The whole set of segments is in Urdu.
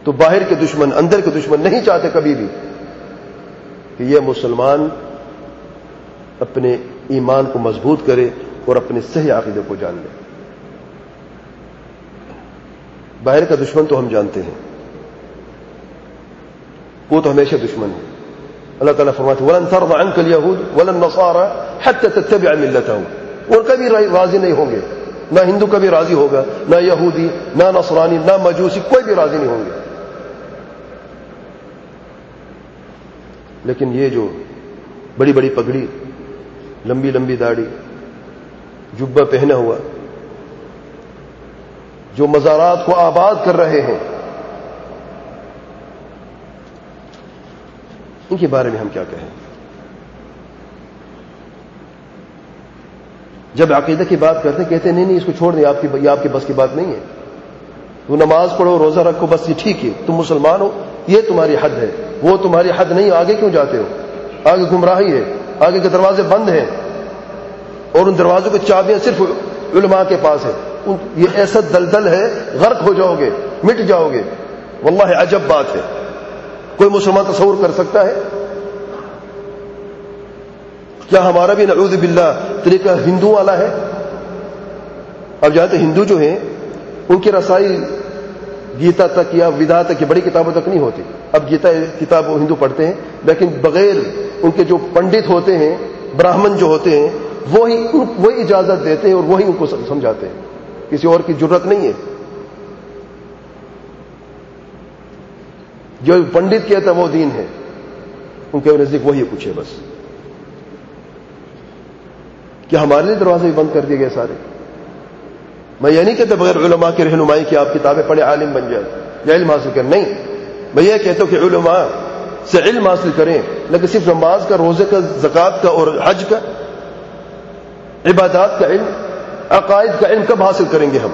تو باہر کے دشمن، اندر کے دشمن نہیں چاہتے کبھی بھی کہ یہ مسلمان اپنے ایمان کو مضبوط کرے اور اپنے صحیح عقیدے کو جان لے۔ باہر کا دشمن تو ہم جانتے ہیں، وہ تو ہمیشہ دشمن ہے۔ اللہ تعالیٰ فرماتے ہیں وَلَن تَرْضَ عَنْكَ الْيَهُودُ وَلَا النَّصَارَى حَتَّى تَتَّبِعَ مِلَّتَهُمْ، اور کبھی راضی نہیں ہوں گے، نہ ہندو کبھی راضی ہوگا، نہ یہودی، نہ نصرانی، نہ مجوسی، کوئی بھی راضی نہیں ہوں گے۔ لیکن یہ جو بڑی بڑی پگڑی، لمبی لمبی داڑھی، جبہ پہنا ہوا، جو مزارات کو آباد کر رہے ہیں، ان کے بارے میں ہم کیا کہیں؟ جب عقیدہ کی بات کرتے ہیں کہتے ہیں نہیں اس کو چھوڑ دیں، یہ آپ کی بس کی بات نہیں ہے، تو نماز پڑھو، روزہ رکھو، بس یہ ٹھیک ہے، تم مسلمان ہو، یہ تمہاری حد ہے، وہ تمہاری حد نہیں، آگے کیوں جاتے ہو؟ آگے گمراہی ہے، آگے کے دروازے بند ہیں، اور ان دروازوں کی چابیاں صرف علماء کے پاس ہیں۔ یہ ایسا دلدل ہے، غرق ہو جاؤ گے، مٹ جاؤ گے۔ واللہ عجب بات ہے، کوئی مسلمان تصور کر سکتا ہے؟ کیا ہمارا بھی نعوذ باللہ طریقہ ہندو والا ہے؟ اب جانتے ہندو جو ہیں ان کی رسائی گیتا تک یا ودا تک کی بڑی کتابوں تک نہیں ہوتی۔ اب گیتا کتاب وہ ہندو پڑھتے ہیں، لیکن بغیر ان کے جو پنڈت ہوتے ہیں، براہمن جو ہوتے ہیں، وہی اجازت دیتے ہیں اور وہی ان کو سمجھاتے ہیں، کسی اور کی ضرورت نہیں ہے۔ جو پنڈت کہتا ہے وہ دین ہے، ان کے نزدیک وہی کچھ ہے بس۔ کہ ہمارے لیے دروازے بند کر دیے گئے سارے؟ میں یہ نہیں کہتا بغیر علماء کی رہنمائی کی آپ کتابیں پڑھیں عالم بن جائیں یا علم حاصل کریں، نہیں، میں یہ کہتا ہوں کہ علماء سے علم حاصل کریں، لیکن صرف نماز کا، روزے کا، زکوٰۃ کا اور حج کا، عبادات کا علم، عقائد کا علم کب حاصل کریں گے ہم؟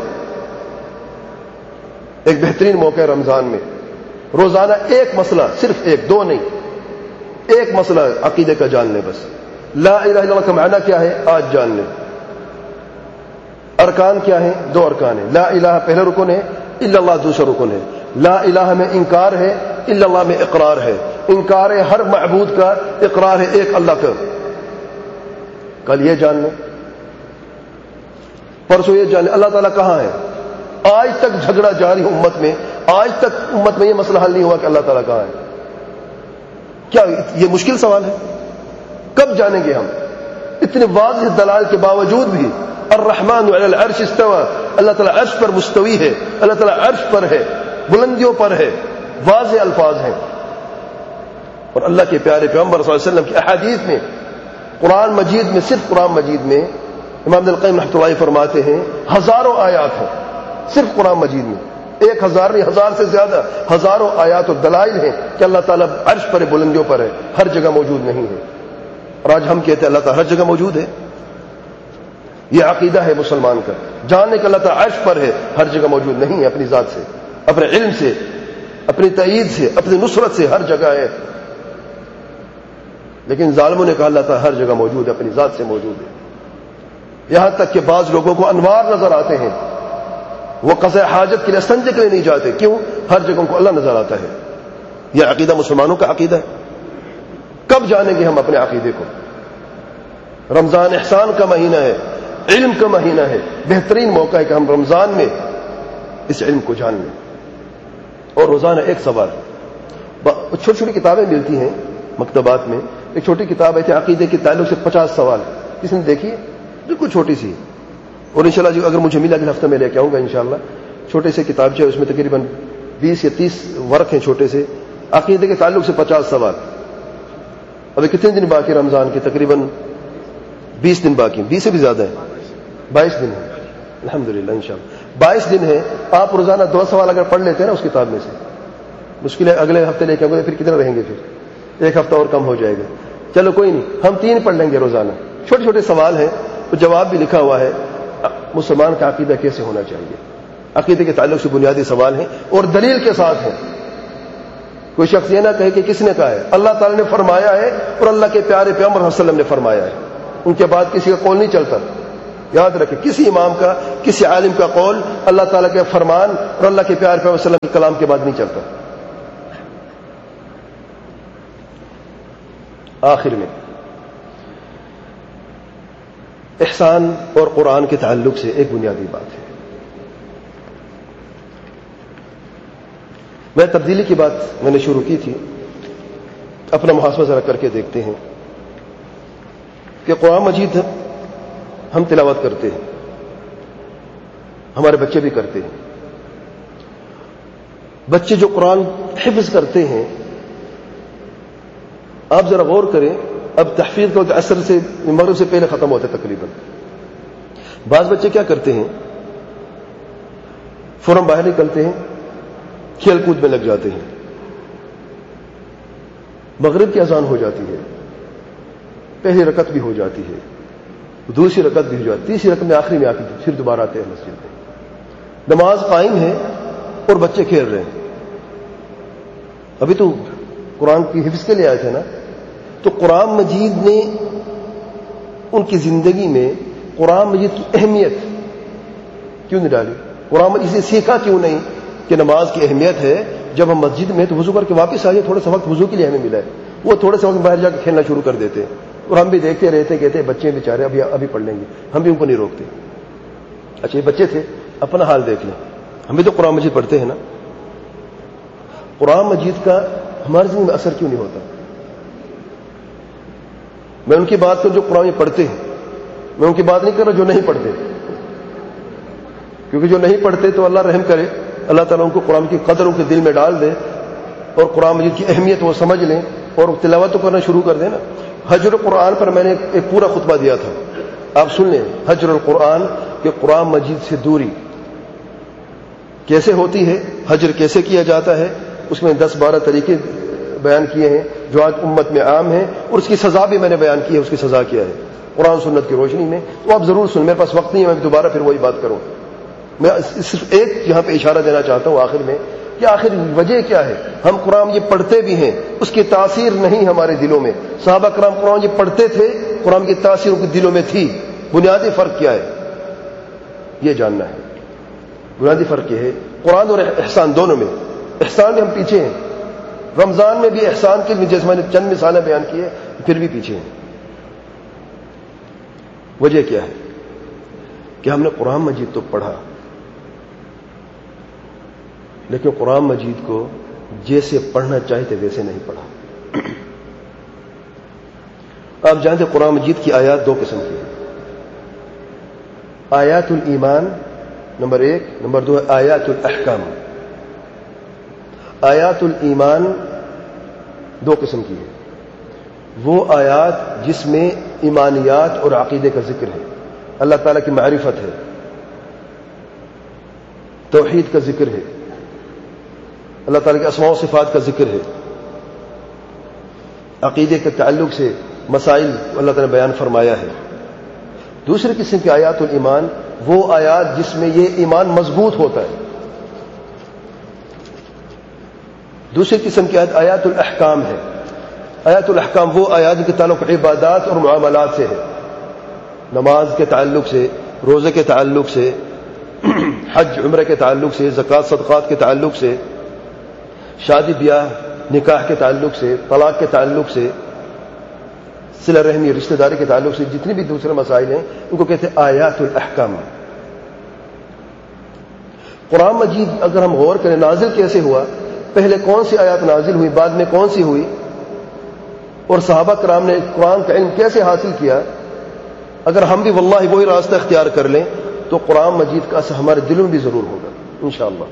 ایک بہترین موقع ہے رمضان میں، روزانہ ایک مسئلہ، صرف ایک، دو نہیں، ایک مسئلہ عقیدے کا جان لیں بس۔ لا الہ الا اللہ کا معنی کیا ہے آج جان لیں، ارکان کیا ہیں؟ دو ارکان ہیں، لا الہ پہلا رکن ہے، الا اللہ دوسرا رکن ہے۔ لا الہ میں انکار ہے، الا اللہ میں اقرار ہے۔ انکار ہے ہر معبود کا، اقرار ہے ایک اللہ کا۔ کل یہ جان لیں، پرسوں یہ جان لیں اللہ تعالیٰ کہاں ہے۔ آج تک جھگڑا جاری امت میں، آج تک امت میں یہ مسئلہ حل نہیں ہوا کہ اللہ تعالیٰ کہاں ہے۔ کیا یہ مشکل سوال ہے؟ کب جانیں گے ہم؟ اتنے واضح دلائل کے باوجود بھی الرحمن علی العرش استوى، اللہ تعالیٰ عرش پر مستوی ہے، اللہ تعالیٰ عرش پر ہے، بلندیوں پر ہے، واضح الفاظ ہیں۔ اور اللہ کے پیارے پیغمبر صلی اللہ علیہ وسلم کی احادیث میں، قرآن مجید میں، صرف قرآن مجید میں امام ابن القیم رحمۃ اللہ فرماتے ہیں ہزاروں آیات ہیں صرف قرآن مجید میں، 1000 نہیں، 1000 سے زیادہ، ہزاروں آیات اور دلائل ہیں کہ اللہ تعالیٰ عرش پر ہے، بلندیوں پر ہے، ہر جگہ موجود نہیں ہے۔ اور آج ہم کہتے ہیں اللہ تعالیٰ ہر جگہ موجود ہے۔ یہ عقیدہ ہے مسلمان کا، جاننے کہ اللہ تعالیٰ عرش پر ہے، ہر جگہ موجود نہیں ہے، اپنی ذات سے، اپنے علم سے، اپنی تائید سے، اپنی نصرت سے ہر جگہ ہے۔ لیکن ظالموں نے کہا اللہ تعالیٰ ہر جگہ موجود ہے، اپنی ذات سے موجود ہے۔ یہاں تک کہ بعض لوگوں کو انوار نظر آتے ہیں، وہ قضاء حاجت کے لیے سنجے کے لیے نہیں جاتے، کیوں؟ ہر جگہ ان کو اللہ نظر آتا ہے۔ یہ عقیدہ مسلمانوں کا عقیدہ ہے۔ کب جانیں گے ہم اپنے عقیدے کو؟ رمضان احسان کا مہینہ ہے، علم کا مہینہ ہے، بہترین موقع ہے کہ ہم رمضان میں اس علم کو جان لیں۔ اور روزانہ ایک سوال، چھوٹی چھوٹی کتابیں ملتی ہیں مکتبات میں، ایک چھوٹی کتاب ہے عقیدے کے تعلق سے 50 سوال، کس نے دیکھی ہے؟ بالکل چھوٹی سی، اور انشاءاللہ جو اگر مجھے ملا اگلے ہفتے میں لے کے آؤں گا انشاءاللہ۔ چھوٹے سے کتابچے، اس میں تقریباً 20 یا 30 ورق ہیں چھوٹے سے، عقیدے کے تعلق سے 50 سوال۔ ابھی کتنے دن باقی رمضان کے؟ تقریباً 20 دن باقی، 20 سے بھی زیادہ ہے، 22 دن ہے الحمدللہ انشاءاللہ 22 دن ہے۔ آپ روزانہ 2 سوال اگر پڑھ لیتے ہیں نا اس کتاب میں سے، مشکل ہے اگلے ہفتے لے کے آؤں گے پھر کتنے رہیں گے؟ پھر ایک ہفتہ اور کم ہو جائے گا۔ چلو کوئی نہیں، ہم 3 پڑھ لیں گے روزانہ، چھوٹے چھوٹے سوال ہیں، تو جواب بھی لکھا ہوا ہے، مسلمان کا عقیدہ کیسے ہونا چاہیے، عقیدے کے تعلق سے بنیادی سوال ہیں اور دلیل کے ساتھ ہیں۔ کوئی شخص یہ نہ کہے کہ کس نے کہا ہے، اللہ تعالی نے فرمایا ہے اور اللہ کے پیارے پیغمبر صلی اللہ علیہ وسلم نے فرمایا ہے، ان کے بعد کسی کا قول نہیں چلتا۔ یاد رکھیں، کسی امام کا، کسی عالم کا قول اللہ تعالیٰ کے فرمان اور اللہ کے پیارے پیغمبر صلی اللہ علیہ وسلم کے کلام کے بعد نہیں چلتا۔ آخر میں احسان اور قرآن کے تعلق سے ایک بنیادی بات ہے. میں تبدیلی کی بات میں نے شروع کی تھی. اپنا محاسبہ ذرا کر کے دیکھتے ہیں کہ قرآن مجید ہم تلاوت کرتے ہیں, ہمارے بچے بھی کرتے ہیں. بچے جو قرآن حفظ کرتے ہیں, آپ ذرا غور کریں, اب تحفیظ کا اثر سے مغرب سے پہلے ختم ہوتا ہے تقریباً. بعض بچے کیا کرتے ہیں, فوراً باہر نکلتے ہیں, کھیل کود میں لگ جاتے ہیں. مغرب کی اذان ہو جاتی ہے, پہلی رکعت بھی ہو جاتی ہے, دوسری رکعت بھی ہو جاتی ہے, تیسری رکعت میں آخری میں آتی ہے, پھر دوبارہ آتے ہیں مسجد میں. نماز قائم ہے اور بچے کھیل رہے ہیں. ابھی تو قرآن کی حفظ کے لیے آئے تھے نا, تو قرآن مجید نے ان کی زندگی میں قرآن مجید کی اہمیت کیوں نہیں ڈالی؟ قرآن مجید سے سیکھا کیوں نہیں کہ نماز کی اہمیت ہے؟ جب ہم مسجد میں تو وضو کر کے واپس آئیے, تھوڑا سا وقت وضو کے لیے ہمیں ملا ہے. وہ تھوڑے سے وقت باہر جا کے کھیلنا شروع کر دیتے ہیں, اور ہم بھی دیکھتے رہتے, کہتے بچے بیچارے ابھی پڑھ لیں گے, ہم بھی ان کو نہیں روکتے. اچھا یہ بچے تھے, اپنا حال دیکھ لیں. ہم بھی تو قرآن مجید پڑھتے ہیں نا. قرآن مجید کا ہماری زندگی میں اثر کیوں نہیں ہوتا؟ میں ان کی بات کروں جو قرآن میں پڑھتے ہیں, میں ان کی بات نہیں کر رہا جو نہیں پڑھتے, کیونکہ جو نہیں پڑھتے تو اللہ رحم کرے, اللہ تعالیٰ ان کو قرآن کی قدر ان کے دل میں ڈال دے, اور قرآن مجید کی اہمیت وہ سمجھ لیں اور تلاوت تو کرنا شروع کر دیں نا. حجر القرآن پر میں نے ایک پورا خطبہ دیا تھا, آپ سن لیں. حجر القرآن کہ قرآن مجید سے دوری کیسے ہوتی ہے, حجر کیسے کیا جاتا ہے, اس میں 10-12 طریقے بیان کیے ہیں جو آج امت میں عام ہیں, اور اس کی سزا بھی میں نے بیان کی ہے. اس کی سزا کیا ہے قرآن سنت کی روشنی میں, تو آپ ضرور سن. میرے پاس وقت نہیں ہے, میں دوبارہ پھر وہی بات کروں. میں صرف ایک یہاں پہ اشارہ دینا چاہتا ہوں آخر میں, کہ آخر وجہ کیا ہے. ہم قرآن یہ پڑھتے بھی ہیں, اس کی تاثیر نہیں ہمارے دلوں میں. صحابہ کرام قرآن یہ پڑھتے تھے, قرآن کی تاثیر ان کے دلوں میں تھی. بنیادی فرق کیا ہے یہ جاننا ہے. بنیادی فرق یہ ہے قرآن اور احسان دونوں میں. احسان میں ہم پیچھے ہیں, رمضان میں بھی احسان کے لیے جیسے میں نے چند مثالیں بیان کی ہے, پھر بھی پیچھے ہیں. وجہ کیا ہے کہ ہم نے قرآن مجید تو پڑھا, لیکن قرآن مجید کو جیسے پڑھنا چاہتے ویسے نہیں پڑھا. آپ جانتے قرآن مجید کی آیات 2 قسم کی ہیں. آیات الایمان نمبر 1, نمبر 2 آیات الاحکام. آیات الایمان 2 قسم کی ہے. وہ آیات جس میں ایمانیات اور عقیدے کا ذکر ہے, اللہ تعالیٰ کی معرفت ہے, توحید کا ذکر ہے, اللہ تعالیٰ کے اسماء و صفات کا ذکر ہے, عقیدے کے تعلق سے مسائل اللہ تعالیٰ نے بیان فرمایا ہے. دوسری قسم کی آیات الایمان وہ آیات جس میں یہ ایمان مضبوط ہوتا ہے. دوسری قسم کی آیات الاحکام ہے. آیات الاحکام وہ آیات کے تعلق عبادات اور معاملات سے ہے, نماز کے تعلق سے, روزے کے تعلق سے, حج عمرہ کے تعلق سے, زکوٰۃ صدقات کے تعلق سے, شادی بیاہ نکاح کے تعلق سے, طلاق کے تعلق سے, صلہ رحمی رشتہ داری کے تعلق سے, جتنی بھی دوسرے مسائل ہیں ان کو کہتے ہیں آیات الاحکام. قرآن مجید اگر ہم غور کریں نازل کیسے ہوا, پہلے کون سی آیات نازل ہوئی, بعد میں کون سی ہوئی, اور صحابہ کرام نے قرآن کا علم کیسے حاصل کیا, اگر ہم بھی واللہ وہی راستہ اختیار کر لیں تو قرآن مجید کا اثر ہمارے دلوں میں بھی ضرور ہوگا انشاءاللہ.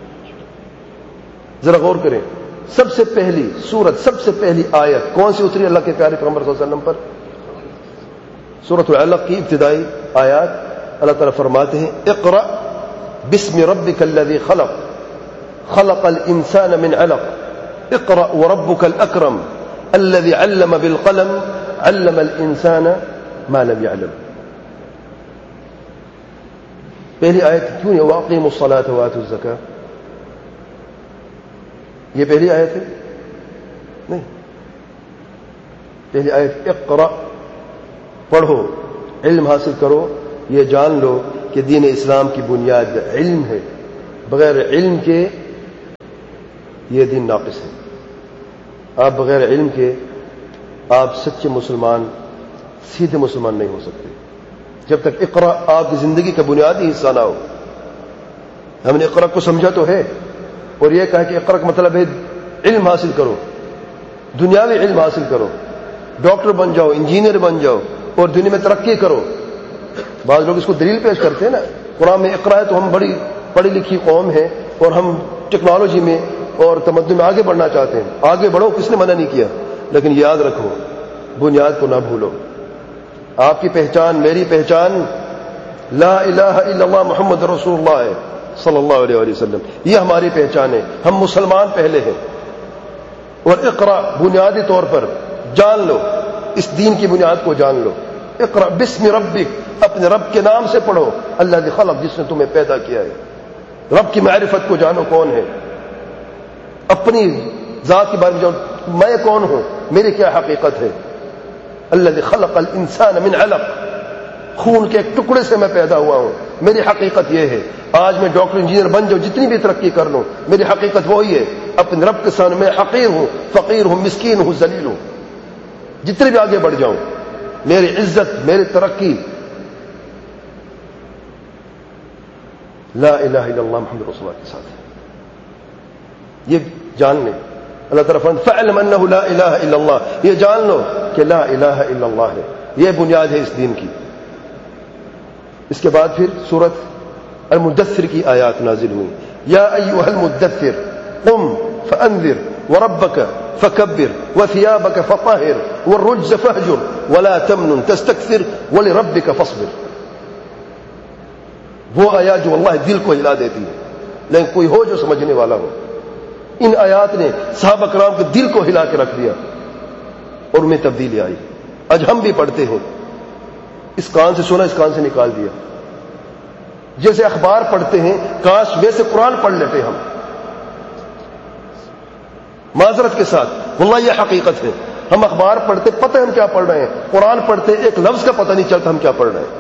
ذرا غور کریں, سب سے پہلی سورت, سب سے پہلی آیت کون سی اتری اللہ کے پیارے پیغمبر صلی اللہ علیہ وسلم پر؟ سورۃ العلق کی ابتدائی آیات. اللہ تعالیٰ فرماتے ہیں اقرأ بسم ربک الذی خلق خلق الانسان من علق اقرأ وربک الاکرم الذي علم بالقلم علم الانسان ما لم يعلم. پہلی آیت کیوں ہے واقیموا الصلاة وآتوا الزکاة؟ یہ پہلی آیت ہے نہیں. پہلی آیت اقرأ, پڑھو, علم حاصل کرو, یہ جان لو کہ دین اسلام کی بنیاد علم ہے, بغیر علم کے یہ دین ناقص ہے. آپ بغیر علم کے آپ سچے مسلمان، سیدھے مسلمان نہیں ہو سکتے جب تک اقرا آپ کی زندگی کا بنیادی حصہ نہ ہو۔ ہم نے اقرا کو سمجھا تو ہے، اور یہ کہا کہ اقرا کا مطلب ہے علم حاصل کرو، دنیاوی علم حاصل کرو، ڈاکٹر بن جاؤ، انجینئر بن جاؤ اور دنیا میں ترقی کرو۔ بعض لوگ اس کو دلیل پیش کرتے ہیں نا، قرآن میں اقرا ہے تو ہم بڑی پڑھی لکھی قوم ہیں اور ہم ٹیکنالوجی میں اور تمدن میں آگے بڑھنا چاہتے ہیں۔ آگے بڑھو، کس نے منع نہیں کیا، لیکن یاد رکھو بنیاد کو نہ بھولو۔ آپ کی پہچان، میری پہچان لا الہ الا اللہ محمد رسول اللہ ہے صلی اللہ علیہ وسلم، یہ ہماری پہچان ہے، ہم مسلمان پہلے ہیں۔ اور اقرا بنیادی طور پر جان لو، اس دین کی بنیاد کو جان لو۔ اقرا بسم ربک، اپنے رب کے نام سے پڑھو، الذی خلق، جس نے تمہیں پیدا کیا ہے۔ رب کی معرفت کو جانو، کون ہے، اپنی ذات کے بارے میں جانو، میں کون ہوں، میری کیا حقیقت ہے۔ الذی خلق الانسان من علق، خون کے ایک ٹکڑے سے میں پیدا ہوا ہوں، میری حقیقت یہ ہے۔ آج میں ڈاکٹر انجینئر بن جاؤں، جتنی بھی ترقی کر لوں، میری حقیقت وہی ہے، اپنے رب کے سامنے میں حقیر ہوں، فقیر ہوں، مسکین ہوں، ذلیل ہوں۔ جتنے بھی آگے بڑھ جاؤں، میری عزت، میری ترقی لا الہ الا اللہ محمد رسول اللہ کے ساتھ ہے۔ یہ جان لیں، اللہ تعالیٰ فرماتا ہے فَاعْلَمْ أَنَّهُ لَا إِلَٰهَ إِلَّا اللَّهُ، یہ جان لو کہ لا الہ الا اللہ ہے، یہ بنیاد ہے اس دین کی۔ اس کے بعد پھر سورۃ المدثر کی آیات نازل ہوئی، یا ایھا المدثر قم فانذر وربک فکبر وثیابک فطہر والرجز فاہجر ولا تمنن تستکثر ولربک فاصبر۔ وہ آیات جو اللہ دل کو ہلا دیتی ہے، لیکن کوئی ہو جو سمجھنے والا ہو۔ ان آیات نے صحابہ کرام کے دل کو ہلا کے رکھ دیا اور ان میں تبدیلی آئی۔ آج ہم بھی پڑھتے ہیں، اس کان سے سنا، اس کان سے نکال دیا، جیسے اخبار پڑھتے ہیں، کاش ویسے قرآن پڑھ لیتے ہم۔ معذرت کے ساتھ واللہ یہ حقیقت ہے، ہم اخبار پڑھتے پتہ ہم کیا پڑھ رہے ہیں، قرآن پڑھتے ایک لفظ کا پتہ نہیں چلتا ہم کیا پڑھ رہے ہیں۔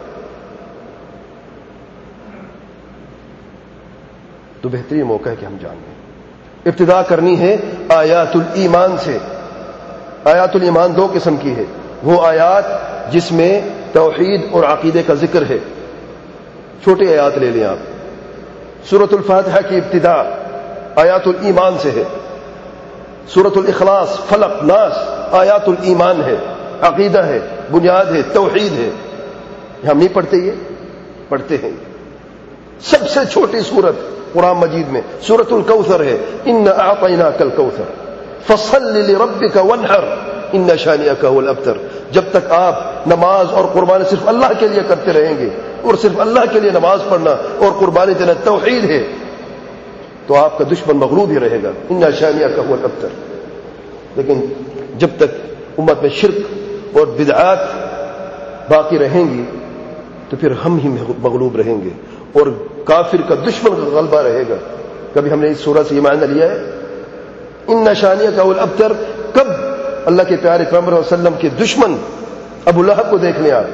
تو بہترین موقع ہے کہ ہم جان لیں۔ ابتدا کرنی ہے آیات الایمان سے۔ آیات الایمان دو قسم کی ہے، وہ آیات جس میں توحید اور عقیدے کا ذکر ہے، چھوٹی آیات لے لیں آپ۔ سورۃ الفاتحہ کی ابتدا آیات الایمان سے ہے، سورۃ الاخلاص، فلق، ناس آیات الایمان ہے، عقیدہ ہے، بنیاد ہے، توحید ہے۔ ہم نہیں پڑھتے، یہ پڑھتے ہیں۔ سب سے چھوٹی سورت قرآن مجید میں سورۃ الکوثر ہے، انا اعطیناک الکوثر فصل لربک وانحر ان شانئک هو الابتر۔ جب تک آپ نماز اور قربانی صرف اللہ کے لیے کرتے رہیں گے، اور صرف اللہ کے لیے نماز پڑھنا اور قربانی دینا توحید ہے، تو آپ کا دشمن مغلوب ہی رہے گا، ان شانئک هو الابتر۔ لیکن جب تک امت میں شرک اور بدعات باقی رہیں گی تو پھر ہم ہی مغلوب رہیں گے اور کافر کا دشمن کا غلبہ رہے گا۔ کبھی ہم نے اس سورہ سے یہ معنی لیا ہے ان شانئک هو الابتر؟ کب اللہ کے پیارے پیغمبر صلی اللہ علیہ وسلم کے دشمن ابو لہب کو دیکھ لیں آپ۔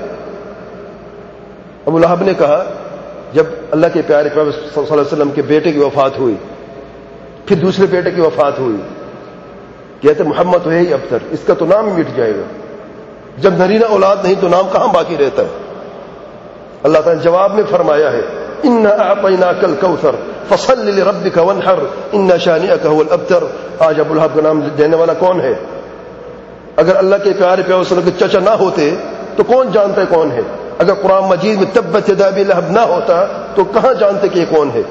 ابو لہب نے کہا، جب اللہ کے پیارے پیغمبر صلی اللہ علیہ وسلم کے بیٹے کی وفات ہوئی، پھر دوسرے بیٹے کی وفات ہوئی، کہتے محمد تو ہے ہی ابتر، اس کا تو نام مٹ جائے گا۔ جب نرینہ اولاد نہیں تو نام کہاں باقی رہتا ہے؟ اللہ تعالیٰ نے جواب میں فرمایا ہے انا اعطیناک الکوثر فصل لربک وانحر ان شانئک هو الابتر۔ آج ابو لہب کا نام دینے والا کون ہے؟ اگر اللہ کے پیارے پیغمبر صلی اللہ علیہ وسلم کے چچا نہ ہوتے تو کون جانتا ہے کون ہے؟ اگر قرآن مجید میں تبت یدا ابی لہب نہ ہوتا تو کہاں جانتے کہ یہ کون ہے؟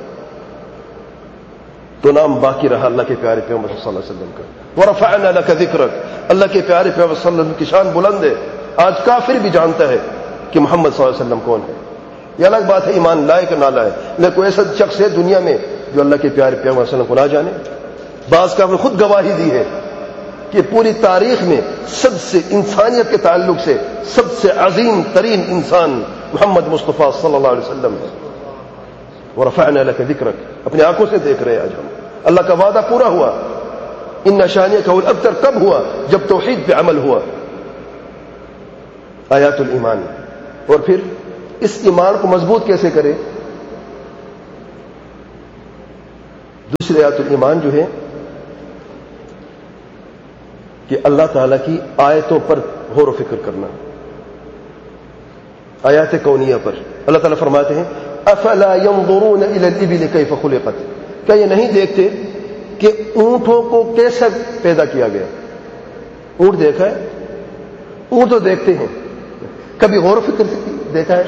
تو نام باقی رہا اللہ کے پیارے پیغمبر صلی اللہ علیہ وسلم کا۔ ورفعنا لک ذکرک، اللہ کے پیارے پیغمبر صلی اللہ علیہ وسلم کی شان بلند ہے۔ آج کافر بھی جانتا ہے کہ محمد صلی اللہ علیہ وسلم کون ہے۔ یہ الگ بات ہے ایمان لائے کہ نہ لائے، لیکن کوئی ایسا شخص ہے دنیا میں جو اللہ کے پیارے پیغمبر صلی اللہ علیہ وسلم کو نہ جانے؟ بعض کا نے خود گواہی دی ہے کہ پوری تاریخ میں سب سے انسانیت کے تعلق سے سب سے عظیم ترین انسان محمد مصطفیٰ صلی اللہ علیہ وسلم ہے۔ ورفعنا لک ذکرک، اپنی آنکھوں سے دیکھ رہے ہیں آج ہم۔ اللہ کا وعدہ پورا ہوا۔ ان شانئک هو الابتر کب ہوا؟ جب توحید پہ عمل ہوا۔ آیات الایمان۔ اور پھر اس ایمان کو مضبوط کیسے کرے؟ دوسری آیات الایمان جو ہے کہ اللہ تعالیٰ کی آیتوں پر غور و فکر کرنا، آیات کونیہ پر۔ اللہ تعالیٰ فرماتے ہیں افلا ينظرون الى الابل كيف خلقت، کیا یہ نہیں دیکھتے کہ اونٹوں کو کیسے پیدا کیا گیا؟ اونٹ دیکھا ہے؟ اونٹ تو دیکھتے ہیں، کبھی غور و فکر سے دیکھا ہے؟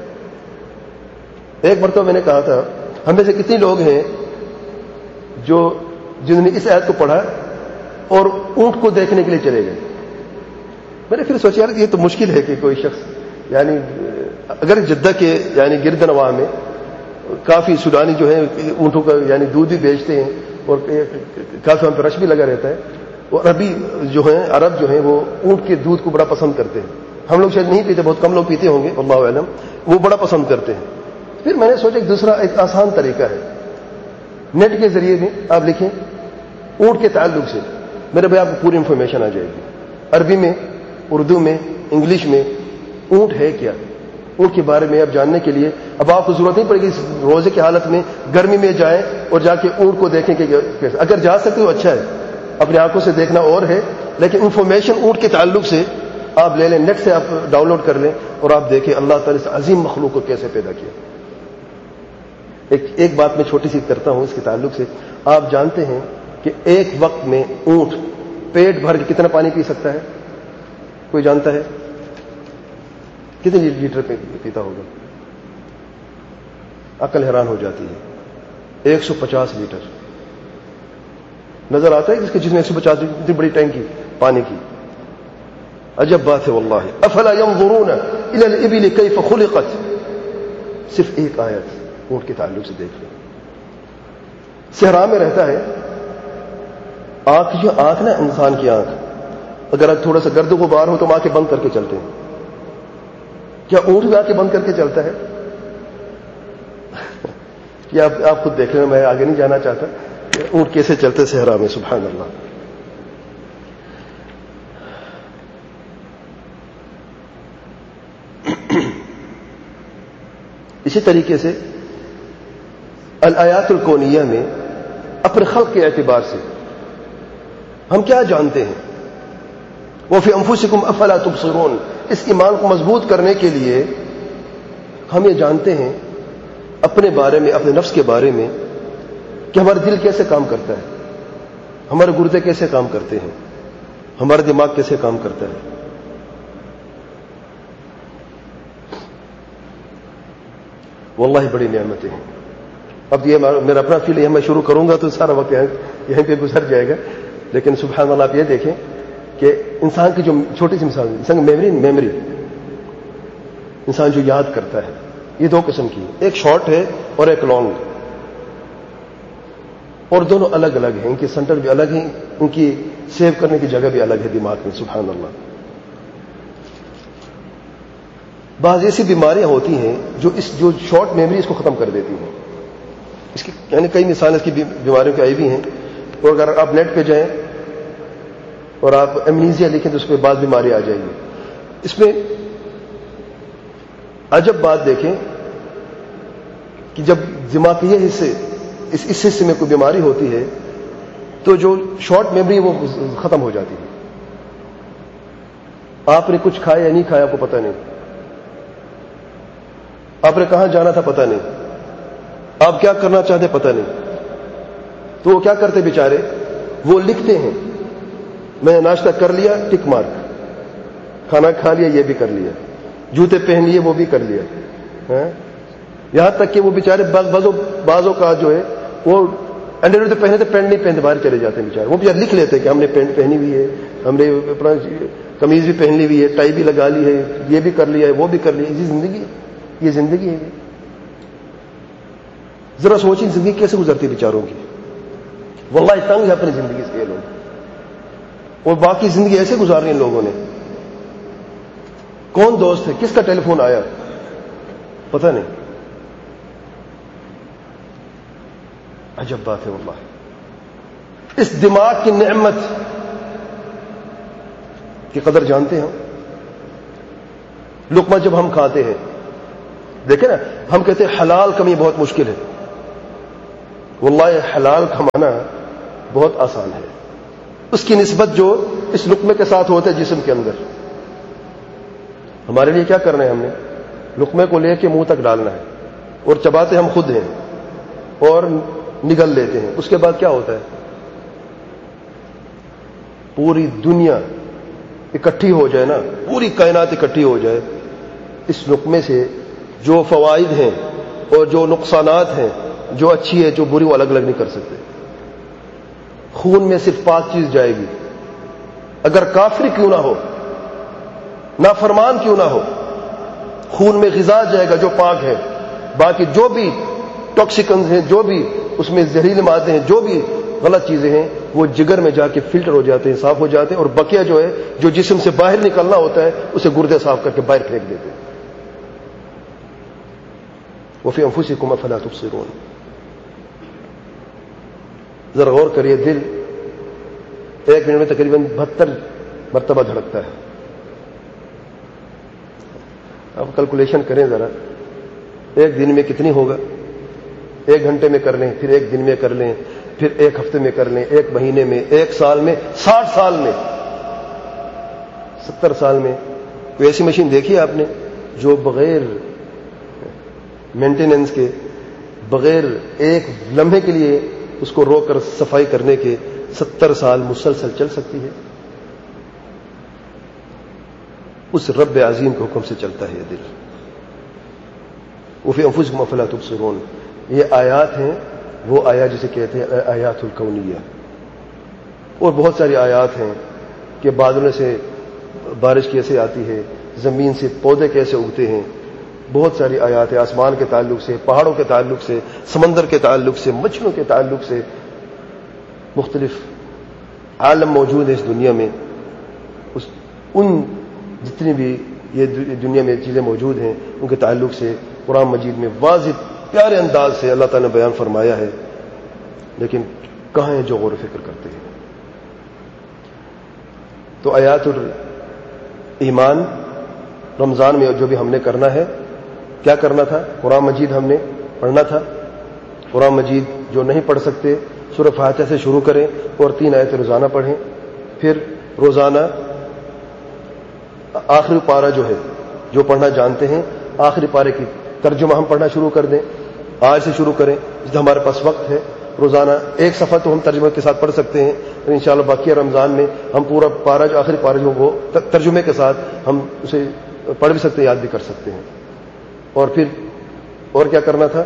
ایک مرتبہ میں نے کہا تھا ہم میں سے کتنے لوگ ہیں جو جنہوں نے اس آیت کو پڑھا اور اونٹ کو دیکھنے کے لیے چلے گئے؟ میں نے پھر سوچا یار یہ تو مشکل ہے کہ کوئی شخص یعنی اگر جدہ کے یعنی گرد نواح میں کافی سودانی جو ہیں اونٹوں کا یعنی دودھ بھی بیچتے ہیں اور کافی وہاں پہ رش بھی لگا رہتا ہے، اور عرب جو ہیں وہ اونٹ کے دودھ کو بڑا پسند کرتے ہیں۔ ہم لوگ شاید نہیں پیتے، بہت کم لوگ پیتے ہوں گے اللہ علم، وہ بڑا پسند کرتے ہیں۔ پھر میں نے سوچا ایک آسان طریقہ ہے، نیٹ کے ذریعے میں آپ لکھیں اونٹ کے تعلق سے، میرے بھائی آپ کو پوری انفارمیشن آ جائے گی، عربی میں، اردو میں، انگلش میں۔ اونٹ ہے کیا، اونٹ کے بارے میں اب جاننے کے لیے اب آپ کو ضرورت نہیں پڑے گی روزے کی حالت میں گرمی میں جائیں اور جا کے اونٹ کو دیکھیں کہ اگر جا سکتے تو اچھا ہے، اپنی آنکھوں سے دیکھنا اور ہے، لیکن انفارمیشن اونٹ کے تعلق سے آپ لے لیں، نیٹ سے آپ ڈاؤن لوڈ کر لیں اور آپ دیکھیں اللہ تعالیٰ اس عظیم مخلوق کو کیسے پیدا کیا۔ ایک بات میں چھوٹی سی کرتا ہوں اس کے تعلق سے، آپ جانتے ہیں کہ ایک وقت میں اونٹ پیٹ بھر کے کتنا پانی پی سکتا ہے؟ کوئی جانتا ہے کتنے لیٹر پیتا ہوگا؟ عقل حیران ہو جاتی ہے، 150 لیٹر نظر آتا ہے اس کے جس میں 150 لیٹر اتنی بڑی ٹینکی پانی کی، عجب بات ہے واللہ۔ افلا ينظرون الى الابل كيف خلقت، صرف ایک آیت اونٹ کے تعلق سے دیکھ لیں۔ صحرا میں رہتا ہے، آنکھ نا انسان کی آنکھ، اگر تھوڑا سا گرد و غبار ہو تو ہم آنکھیں بند کر کے چلتے ہیں، کیا اونٹ بھی آنکھیں بند کر کے چلتا ہے؟ یہ آپ خود دیکھ لیں، میں آگے نہیں جانا چاہتا کہ اونٹ کیسے چلتے صحرا میں، سبحان اللہ۔ اسی طریقے سے الآیات الکونیہ میں اپنے خلق کے اعتبار سے ہم کیا جانتے ہیں؟ وَفِي أَنفُسِكُمْ أَفَلَا تُبْصِرُونَ، اس ایمان کو مضبوط کرنے کے لیے ہم یہ جانتے ہیں اپنے بارے میں، اپنے نفس کے بارے میں کہ ہمارا دل کیسے کام کرتا ہے، ہمارے گردے کیسے کام کرتے ہیں، ہمارا دماغ کیسے کام کرتا ہے۔ واللہ بڑی نعمتیں ہیں۔ اب یہ میرا اپنا فیل ہے، میں شروع کروں گا تو سارا وقت یہیں پہ گزر جائے گا، لیکن سبحان اللہ آپ یہ دیکھیں کہ انسان کی جو چھوٹی سی مثال، انسان میموری، انسان جو یاد کرتا ہے، یہ دو قسم کی، ایک شارٹ ہے اور ایک لانگ، اور دونوں الگ الگ ہیں، ان کے سینٹر بھی الگ ہیں، ان کی سیو کرنے کی جگہ بھی الگ ہے دماغ میں، سبحان اللہ۔ بعض ایسی بیماریاں ہوتی ہیں جو شارٹ میموری اس کو ختم کر دیتی ہیں، اس کی یعنی کئی مثالیں اس کی بیماریوں کی آئی بھی ہیں، اور اگر آپ نیٹ پہ جائیں اور آپ ایمنیزیا لکھیں تو اس پہ بعض بیماری آ جائیں گی۔ اس میں عجب بات دیکھیں کہ جب دماغ کے یہ حصے اس حصے میں کوئی بیماری ہوتی ہے تو جو شارٹ میموری وہ ختم ہو جاتی ہے، آپ نے کچھ کھایا یا نہیں کھایا آپ کو پتہ نہیں، آپ نے کہاں جانا تھا پتہ نہیں، آپ کیا کرنا چاہتے پتہ نہیں، تو وہ کیا کرتے بیچارے، وہ لکھتے ہیں میں نے ناشتہ کر لیا ٹک مارک، کھانا کھا لیا یہ بھی کر لیا، جوتے پہن لیے وہ بھی کر لیا، یہاں تک کہ وہ بیچارے بعضوں کا جو ہے وہ انڈر تو پہنے تھے، پینٹ نہیں پہنتے باہر چلے جاتے ہیں بیچارے، وہ بیچارے لکھ لیتے کہ ہم نے پینٹ پہنی ہوئی ہے، ہم نے اپنا قمیض بھی پہن لی ہوئی ہے، ٹائی بھی لگا لی ہے، یہ بھی کر لیا ہے وہ بھی کر لیا، یہ زندگی ہے۔ ذرا سوچیں زندگی کیسے گزرتی بیچاروں کی، واللہ تنگ ہے اپنی زندگی سے یہ لوگ، اور باقی زندگی ایسے گزارنی ان لوگوں نے۔ کون دوست ہے، کس کا ٹیلی فون آیا پتہ نہیں، عجب بات ہے واللہ۔ اس دماغ کی نعمت کی قدر جانتے ہیں؟ لقمہ جب ہم کھاتے ہیں، دیکھیں نا، ہم کہتے ہیں حلال کمی بہت مشکل ہے، واللہ حلال کمانا بہت آسان ہے، اس کی نسبت جو اس لقمے کے ساتھ ہوتا ہے جسم کے اندر. ہمارے لیے کیا کرنا ہے؟ ہم نے لقمے کو لے کے منہ تک ڈالنا ہے اور چباتے ہم خود ہیں اور نگل لیتے ہیں. اس کے بعد کیا ہوتا ہے؟ پوری دنیا اکٹھی ہو جائے نا، پوری کائنات اکٹھی ہو جائے، اس لقمے سے جو فوائد ہیں اور جو نقصانات ہیں، جو اچھی ہے جو بری، وہ الگ الگ نہیں کر سکتے. خون میں صرف 5 چیز جائے گی، اگر کافر کیوں نہ ہو، نافرمان کیوں نہ ہو، خون میں غذا جائے گا جو پاک ہے. باقی جو بھی ٹاکسیکنز ہیں، جو بھی اس میں زہریلے مادے ہیں، جو بھی غلط چیزیں ہیں، وہ جگر میں جا کے فلٹر ہو جاتے ہیں، صاف ہو جاتے ہیں، اور بقیہ جو ہے جو جسم سے باہر نکلنا ہوتا ہے اسے گردے صاف کر کے باہر پھینک دیتے ہیں. وفی انفسکم افلا تبصرون. ذرا غور کریے، دل 1 منٹ میں تقریباً 72 مرتبہ دھڑکتا ہے. اب کیلکولیشن کریں ذرا، 1 دن میں کتنی ہوگا؟ 1 گھنٹے میں کر لیں، پھر 1 دن میں کر لیں، پھر 1 ہفتے میں کر لیں، 1 مہینے میں، 1 سال میں، 60 سال میں، 70 سال میں. کوئی ایسی مشین دیکھی ہے آپ نے جو بغیر مینٹیننس کے، بغیر 1 لمحے کے لیے اس کو روک کر صفائی کرنے کے 70 سال مسلسل چل سکتی ہے؟ اس رب عظیم کے حکم سے چلتا ہے یہ دل. وفی انفسکم افلا تبصرون. یہ آیات ہیں، وہ آیات جسے کہتے ہیں آیات الکونیہ. اور بہت ساری آیات ہیں کہ بادلوں سے بارش کیسے آتی ہے، زمین سے پودے کیسے اگتے ہیں. بہت ساری آیات ہیں آسمان کے تعلق سے، پہاڑوں کے تعلق سے، سمندر کے تعلق سے، مچھلیوں کے تعلق سے. مختلف عالم موجود ہے اس دنیا میں. ان جتنی بھی یہ دنیا میں چیزیں موجود ہیں ان کے تعلق سے قرآن مجید میں واضح پیارے انداز سے اللہ تعالیٰ نے بیان فرمایا ہے. لیکن کہاں ہیں جو غور و فکر کرتے ہیں؟ تو آیات الایمان رمضان میں جو بھی ہم نے کرنا ہے، کیا کرنا تھا؟ قرآن مجید ہم نے پڑھنا تھا. قرآن مجید جو نہیں پڑھ سکتے سورہ فاتحہ سے شروع کریں اور 3 آیتیں روزانہ پڑھیں. پھر روزانہ آخری پارہ جو ہے، جو پڑھنا جانتے ہیں، آخری پارے کی ترجمہ ہم پڑھنا شروع کر دیں. آج سے شروع کریں، جس ہمارے پاس وقت ہے. روزانہ 1 صفحہ تو ہم ترجمے کے ساتھ پڑھ سکتے ہیں، اور انشاءاللہ باقی رمضان میں ہم پورا پارہ جو آخری پارہ جو وہ ترجمے کے ساتھ ہم اسے پڑھ بھی سکتے ہیں، یاد بھی کر سکتے ہیں. اور پھر اور کیا کرنا تھا؟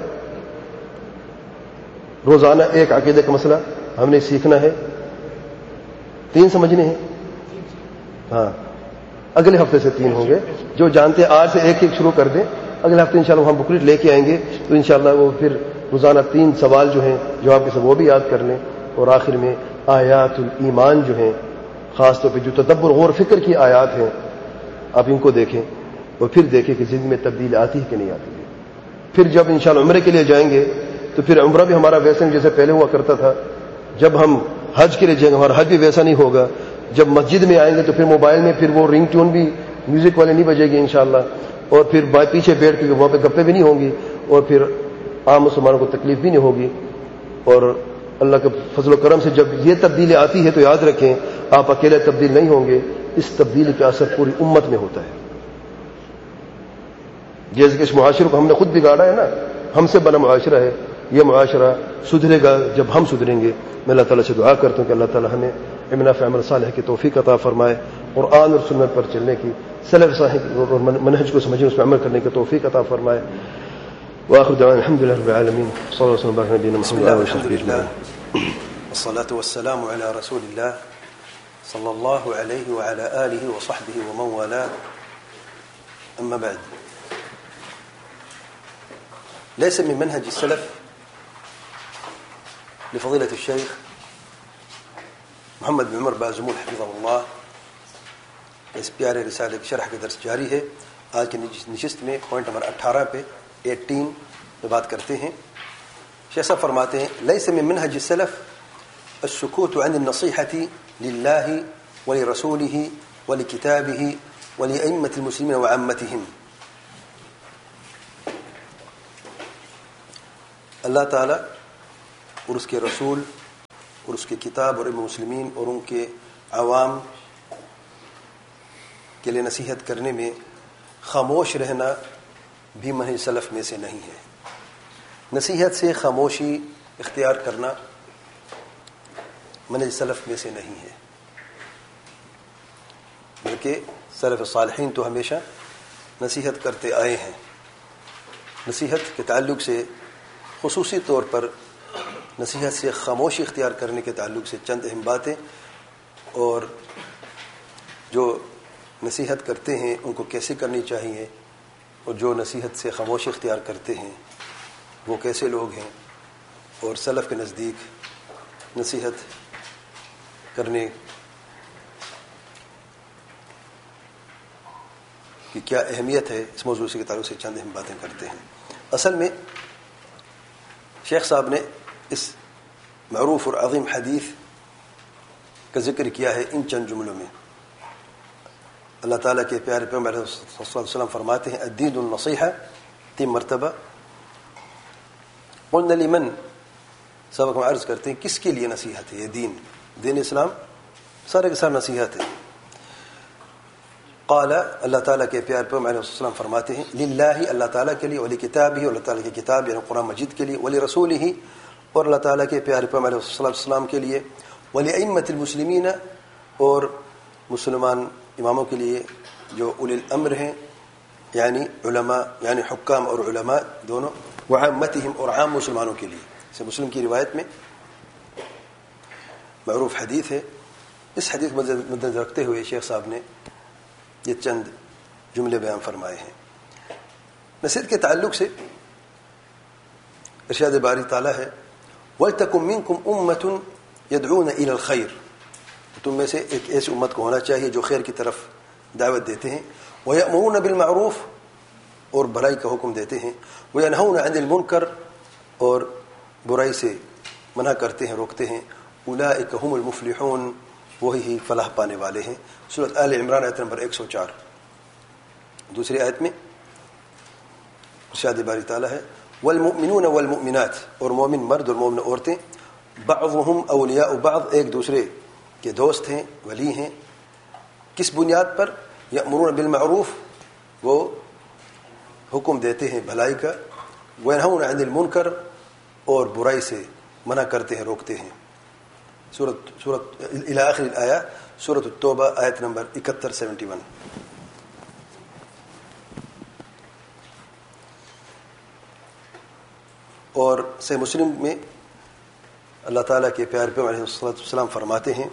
روزانہ 1 عقیدے کا مسئلہ ہم نے سیکھنا ہے. 3 سمجھنے ہیں؟ ہاں، اگلے ہفتے سے 3 ہوں گے. جو جانتے ہیں آج سے 1 شروع کر دیں. اگلے ہفتے انشاءاللہ ہم بکلیٹ لے کے آئیں گے، تو انشاءاللہ وہ پھر روزانہ 3 سوال جو ہیں جو آپ کے سب وہ بھی یاد کر لیں. اور آخر میں آیات الایمان جو ہیں، خاص طور پہ جو تدبر غور فکر کی آیات ہیں، آپ ان کو دیکھیں اور پھر دیکھیں کہ زندگی میں تبدیلی آتی ہے کہ نہیں آتی ہے. پھر جب انشاءاللہ عمرے کے لیے جائیں گے تو پھر عمرہ بھی ہمارا ویسے نہیں جیسے پہلے ہوا کرتا تھا. جب ہم حج کے لیے جائیں گے ہمارا حج بھی ویسا نہیں ہوگا. جب مسجد میں آئیں گے تو پھر موبائل میں پھر وہ رنگ ٹیون بھی میوزک والے نہیں بجے گی انشاءاللہ. اور پھر پیچھے بیٹھ کے وہاں پہ گپے بھی نہیں ہوں گی، اور پھر عام مسلمانوں کو تکلیف بھی نہیں ہوگی. اور اللہ کے فضل و کرم سے جب یہ تبدیلی آتی ہے تو یاد رکھیں آپ اکیلے تبدیل نہیں ہوں گے، اس تبدیلی کا اثر پوری امت میں ہوتا ہے. جیسے کہ اس معاشرے کو ہم نے خود بگاڑا ہے نا، ہم سے بنا معاشرہ ہے. یہ معاشرہ سدھرے گا جب ہم سدھریں گے. میں اللہ تعالیٰ سے دعا کرتا ہوں کہ اللہ تعالیٰ ہمیں امنا فی عمل صالح کی توفیق عطا فرمائے، قرآن اور سنت پر چلنے کی، سلف صالح اور منہج کو سمجھنے، اس پر عمل کرنے کی توفیق عطا فرمائے. وآخر دعوانا الحمد لله رب العالمين، صلى الله وسلم وبارك على نبينا محمد وعلى آله وصحبه أجمعين. والصلاة والسلام على رسول الله صلى الله عليه وعلى آله وصحبه ومن والاه. أما بعد، ليس من منهج السلف لفضيلة الشيخ محمد بن عمر بازمول حفظه الله اس پیارے رسالے کی شرح کا درس جاری ہے. آج کی نشست میں پوائنٹ نمبر 18 پہ 18 پہ بات کرتے ہیں. شیخ صاحب فرماتے ہیں لیس من منهج السلف السکوت عن النصيحة لله ولرسوله ولكتابه ولأئمة المسلمين وعامتهم. اللہ تعالی اور اس کے رسول اور اس کی کتاب اور مسلمین اور ان کے عوام کے لیے نصیحت کرنے میں خاموش رہنا بھی منہج سلف میں سے نہیں ہے. نصیحت سے خاموشی اختیار کرنا منہج سلف میں سے نہیں ہے، بلکہ سلف صالحین تو ہمیشہ نصیحت کرتے آئے ہیں. نصیحت کے تعلق سے خصوصی طور پر نصیحت سے خاموشی اختیار کرنے کے تعلق سے چند اہم باتیں، اور جو نصیحت کرتے ہیں ان کو کیسے کرنی چاہیے، اور جو نصیحت سے خاموشی اختیار کرتے ہیں وہ کیسے لوگ ہیں، اور سلف کے نزدیک نصیحت کرنے کی کیا اہمیت ہے، اس موضوع سے کے تعلق سے چند اہم باتیں کرتے ہیں. اصل میں شیخ صاحب نے اس معروف اور عظیم حدیث کا ذکر کیا ہے ان چند جملوں میں. اللہ تعالیٰ کے پیارے پیغمبر صلی اللہ علیہ وسلم فرماتے ہیں الدین النصیحہ، 3 مرتبہ. قلنا لمن، سبق میں عرض کرتے ہیں کس کے لیے نصیحت ہے یہ دین اسلام سارے کے سارے نصیحت ہے. قال، اللہ تعالیٰ کے پیارے پیغمبر علیہ السلام فرماتے ہیں للہ، اللہ تعالیٰ کے لیے، ولی کتابہ، اور اللہ تعالیٰ کی کتاب یعنی قرآن مجید کے لیے، ولی رسولہ، اور اللہ تعالیٰ کے پیارے پیغمبر علیہ السلام کے لیے، ولی ائمۃ المسلمین، اور مسلمان اماموں کے لیے جو اولی الامر ہیں یعنی علماء، یعنی حکام اور علماء دونوں، وعامتہم، اور عام مسلمانوں کے لیے. اسے مسلم کی روایت میں معروف حدیث ہے. اس حدیث کو مد نظر رکھتے ہوئے شیخ صاحب نے یہ چند جملے بیان فرمائے ہیں. نصیحت کے تعلق سے ارشاد باری تعالیٰ ہے وَلْتَكُمْ مِنْكُمْ أُمَّةٌ يَدْعُونَ إِلَى الْخَيْرِ، تم میں سے ایک ایسی امت کو ہونا چاہیے جو خیر کی طرف دعوت دیتے ہیں، وَيَأْمُرُونَ بِالْمَعْرُوفِ، اور بھلائی کا حکم دیتے ہیں، وَيَنْهَوْنَ عَنِ الْمُنْكَرِ، اور برائی سے منع کرتے ہیں، روکتے ہیں. أُولَئِكَ هُمُ الْمُفْلِحُونَ، وہی فلاح پانے والے ہیں. سورۃ آل عمران آیت نمبر 104. دوسری آیت میں ارشاد باری تعالیٰ ہے والمؤمنون والمؤمنات، اور مومن مرد اور مومن عورتیں، بعضهم اولیاء بعض، ایک دوسرے کے دوست ہیں، ولی ہیں. کس بنیاد پر؟ یأمرون بالمعروف، وہ حکم دیتے ہیں بھلائی کا، وینہون عن المنکر، اور برائی سے منع کرتے ہیں، روکتے ہیں. سورۃ الی آخر الآیہ، سورۃ التوبہ آیت نمبر 71. اور صحیح مسلم میں اللہ تعالیٰ کے پیارے پیغمبر علیہ السلام فرماتے ہیں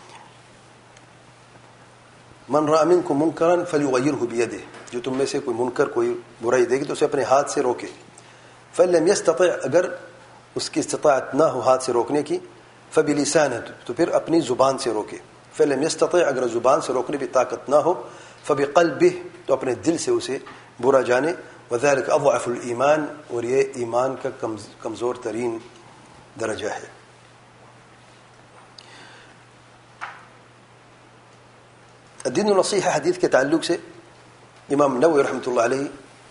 من رأى منکم منکرا فلیغیرہ بیدہ، جو تم میں سے کوئی منکر، کوئی برائی دیکھے تو اسے اپنے ہاتھ سے روکے. فلم یستطع، اگر اس کی استطاعت نہ ہو ہاتھ سے روکنے کی، فبلسانہ، تو پھر اپنی زبان سے روکے. فلم یستطع، اگر زبان سے روکنے کی طاقت نہ ہو، فبقلبہ، تو اپنے دل سے اسے برا جانے. وذلک اضعف الایمان، اور یہ ایمان کا کمزور ترین درجہ ہے. الدین النصیحہ حدیث کے تعلق سے امام نووی رحمۃ اللہ علیہ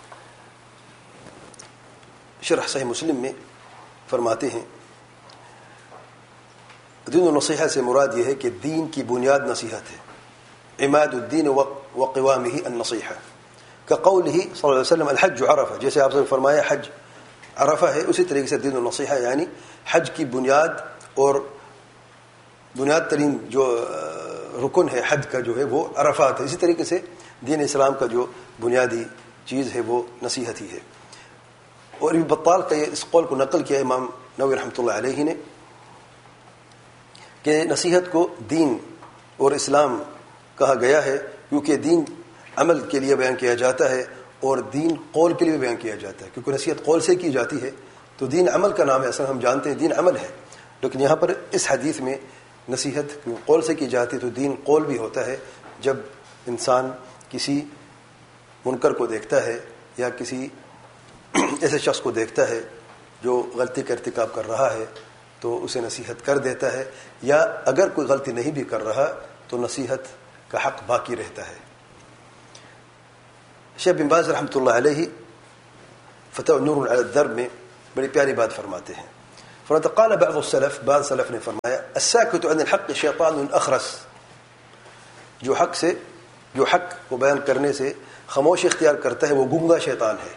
شرح صحیح مسلم میں فرماتے ہیں دین النصیحہ سے مراد یہ ہے کہ دین کی بنیاد نصیحت ہے. عماد الدین وقوامہ النصیحہ، کقولہ صلی اللہ علیہ وسلم الحج عرفہ، جیسے آپ نے فرمایا حج عرفہ ہے، اسی طریقے سے دین النصیحہ یعنی حج کی بنیاد اور بنیاد ترین جو رکن ہے حج کا جو ہے وہ عرفات ہے. اسی طریقے سے دین اسلام کا جو بنیادی چیز ہے وہ نصیحت ہی ہے. اور ابن بطال کا اس قول کو نقل کیا امام نووی رحمۃ اللہ علیہ نے کہ نصیحت کو دین اور اسلام کہا گیا ہے کیونکہ دین عمل کے لیے بیان کیا جاتا ہے اور دین قول کے لیے بیان کیا جاتا ہے. کیونکہ نصیحت قول سے کی جاتی ہے تو دین عمل کا نام ہے. اصلا ہم جانتے ہیں دین عمل ہے، لیکن یہاں پر اس حدیث میں نصیحت قول سے کی جاتی ہے تو دین قول بھی ہوتا ہے. جب انسان کسی منکر کو دیکھتا ہے یا کسی ایسے شخص کو دیکھتا ہے جو غلطی کا ارتکاب کر رہا ہے تو اسے نصیحت کر دیتا ہے، یا اگر کوئی غلطی نہیں بھی کر رہا تو نصیحت کا حق باقی رہتا ہے. شیخ بن باز رحمۃ اللہ علیہ فتح نور علی الدرب میں بڑی پیاری بات فرماتے ہیں قال بعض السلف، بعض سلف نے فرمایا الساکت عن الحق شیطان اخرس، جو حق کو بیان کرنے سے خاموشی اختیار کرتا ہے وہ گونگا شیطان ہے.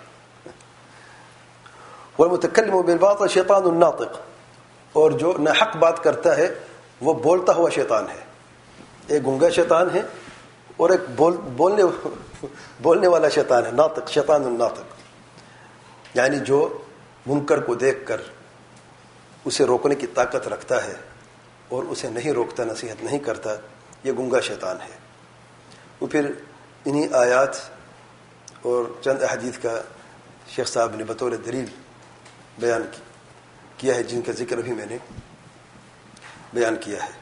والمتکلم بالباطل شیطان ناطق، اور جو ناحق بات کرتا ہے وہ بولتا ہوا شیطان ہے. ایک گونگا شیطان ہے اور ایک بولنے والا شیطان ہے، ناطق، شیطان الناطق، یعنی جو منکر کو دیکھ کر اسے روکنے کی طاقت رکھتا ہے اور اسے نہیں روکتا، نصیحت نہیں کرتا، یہ گونگا شیطان ہے. وہ پھر انہی آیات اور چند احادیث کا شیخ صاحب نے بطور دلیل بیان کیا ہے، جن کا ذکر ابھی میں نے بیان کیا ہے.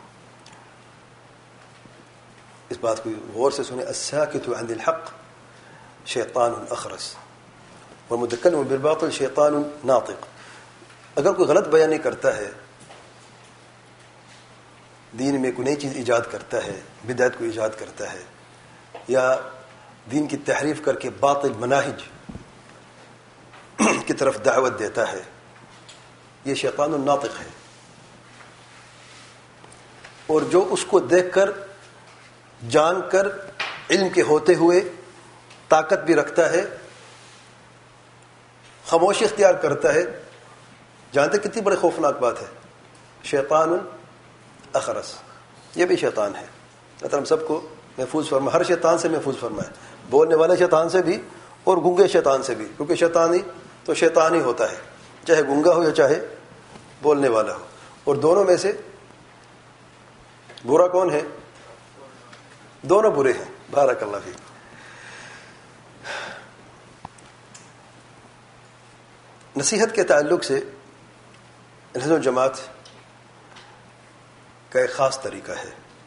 اس بات کو غور سے سنیں، الساکت عن الحق شیطان اخرس والمتکلم بالباطل شیطان ناطق. اگر کوئی غلط بیانی کرتا ہے، دین میں کوئی نئی چیز ایجاد کرتا ہے، بدعت کو ایجاد کرتا ہے، یا دین کی تحریف کر کے باطل مناہج کی طرف دعوت دیتا ہے، یہ شیطان الناطق ہے. اور جو اس کو دیکھ کر، جان کر، علم کے ہوتے ہوئے طاقت بھی رکھتا ہے، خاموشی اختیار کرتا ہے، جانتے کتنی بڑی خوفناک بات ہے، شیطان اخرس، یہ بھی شیطان ہے. اللہ ہم سب کو محفوظ فرمائے، ہر شیطان سے محفوظ فرمائے، بولنے والے شیطان سے بھی اور گونگے شیطان سے بھی، کیونکہ شیطانی تو شیطان ہی ہوتا ہے، چاہے گونگا ہو یا چاہے بولنے والا ہو. اور دونوں میں سے برا کون ہے؟ دونوں برے ہیں. بارک اللہ فیک. نصیحت کے تعلق سے نظم جماعت کا ایک خاص طریقہ ہے.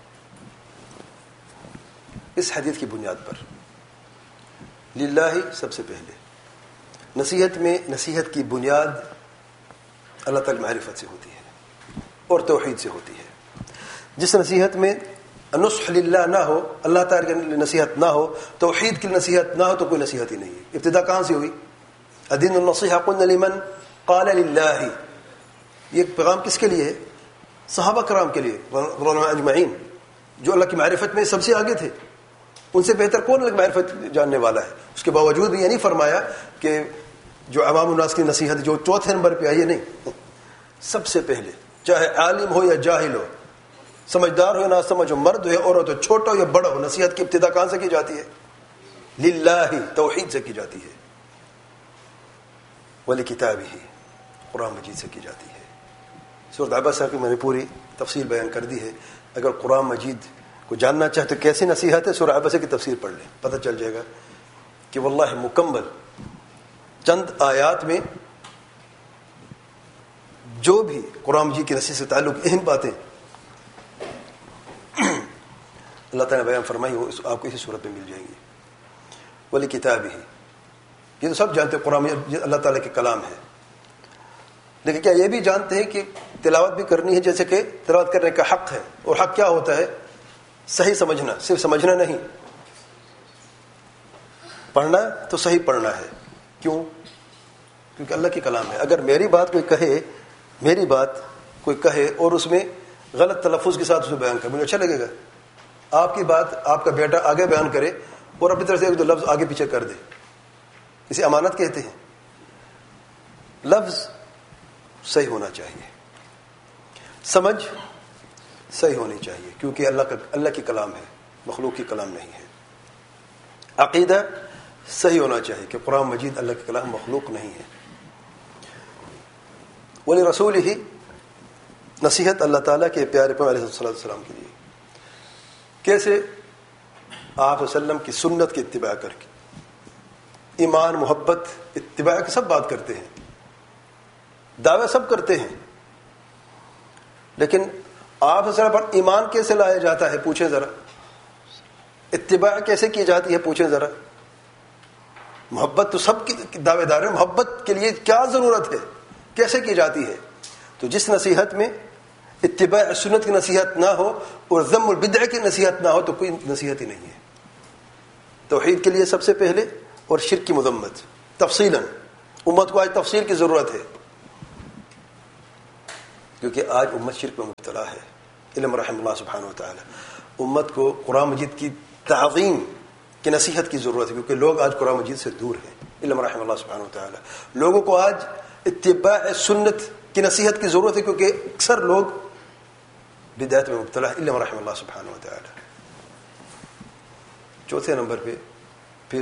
اس حدیث کی بنیاد پر للہ سب سے پہلے نصیحت میں، نصیحت کی بنیاد اللہ تعالی معرفت سے ہوتی ہے اور توحید سے ہوتی ہے. جس نصیحت میں نصح للہ نہ ہو، اللہ تعالی کی نصیحت نہ ہو، توحید کی نصیحت نہ ہو، تو کوئی نصیحت ہی نہیں ہے. ابتدا کہاں سے ہوئی؟ الدین النصیحہ قلنا لمن قال للہ. یہ پیغام کس کے لیے ہے؟ صحابہ کرام کے لیے، علماء اجمعین، جو اللہ کی معرفت میں سب سے آگے تھے. ان سے بہتر کون اللہ کی معرفت جاننے والا ہے؟ اس کے باوجود بھی یہ نہیں فرمایا کہ جو عوام الناس کی نصیحت جو چوتھے نمبر پہ آئی ہے، نہیں، سب سے پہلے، چاہے عالم ہو یا جاہل ہو، سمجھدار ہو یا نہ سمجھ ہو، مرد ہو یا عورت ہو، چھوٹا ہو یا بڑا ہو، نصیحت کی ابتدا کہاں سے کی جاتی ہے؟ للہ، توحید سے کی جاتی ہے. ولکتابہ، قرآن مجید سے کی جاتی ہے. سورۃ عبسہ کی میں نے پوری تفصیل بیان کر دی ہے. اگر قرآن مجید کو جاننا چاہتے کیسی نصیحت ہے، سورۃ عبسہ کی تفسیر پڑھ لیں، پتہ چل جائے گا کہ واللہ مکمل چند آیات میں جو بھی قرآن مجید کی نصیحت سے تعلق اہم باتیں اللہ تعالیٰ نے بیان فرمائی، وہ آپ کو اسی صورت میں مل جائیں گی. ولکتابہ، یہ تو سب جانتے ہیں قرآن مجید اللہ تعالیٰ کے کلام ہے، لیکن کیا یہ بھی جانتے ہیں کہ تلاوت بھی کرنی ہے، جیسے کہ تلاوت کرنے کا حق ہے. اور حق کیا ہوتا ہے؟ صحیح سمجھنا، صرف سمجھنا نہیں، پڑھنا تو صحیح پڑھنا ہے. کیوں؟ کیونکہ اللہ کی کلام ہے. اگر میری بات کوئی کہے اور اس میں غلط تلفظ کے ساتھ اسے بیان کرے، مجھے اچھا لگے گا؟ آپ کی بات آپ کا بیٹا آگے بیان کرے اور اپنی طرف سے ایک دو لفظ آگے پیچھے کر دے، اسے امانت کہتے ہیں. لفظ صحیح ہونا چاہیے، سمجھ صحیح ہونی چاہیے، کیونکہ اللہ کی کلام ہے، مخلوق کی کلام نہیں ہے. عقیدہ صحیح ہونا چاہیے کہ قرآن مجید اللہ کی کلام مخلوق نہیں ہے. ولرسولہ، نصیحت اللہ تعالیٰ کے پیارے پیغمبر علیہ الصلوۃ والسلام کے لیے. کیسے؟ آپ وسلم کی سنت کی اتباع کر کے. ایمان، محبت، اتباع کی سب بات کرتے ہیں، دعوے سب کرتے ہیں، لیکن آپ وسلم پر ایمان کیسے لایا جاتا ہے؟ پوچھیں ذرا. اتباع کیسے کی جاتی ہے؟ پوچھیں ذرا. محبت تو سب کی دعوے دار ہے، محبت کے لیے کیا ضرورت ہے؟ کیسے کی جاتی ہے؟ تو جس نصیحت میں اتباع سنت کی نصیحت نہ ہو اور ذم البدع کی نصیحت نہ ہو تو کوئی نصیحت ہی نہیں ہے. توحید کے لیے سب سے پہلے، اور شرک کی مذمت تفصیلاً. امت کو آج تفصیل کی ضرورت ہے. کیونکہ آج امت شرک میں مبتلا ہے. علم رحم اللہ سبحانہ و تعالی. امت کو قرآن مجید کی تعظیم کی نصیحت کی ضرورت ہے کیونکہ لوگ آج قرآن مجید سے دور ہیں. علم رحم اللہ سبحانہ و تعالی. لوگوں کو آج اتباع سنت کی نصیحت کی ضرورت ہے کیونکہ اکثر لوگ بدعت میں مبتلا ہے. علم رحم اللہ سبحانہ و تعالی. چوتھے نمبر پہ پھر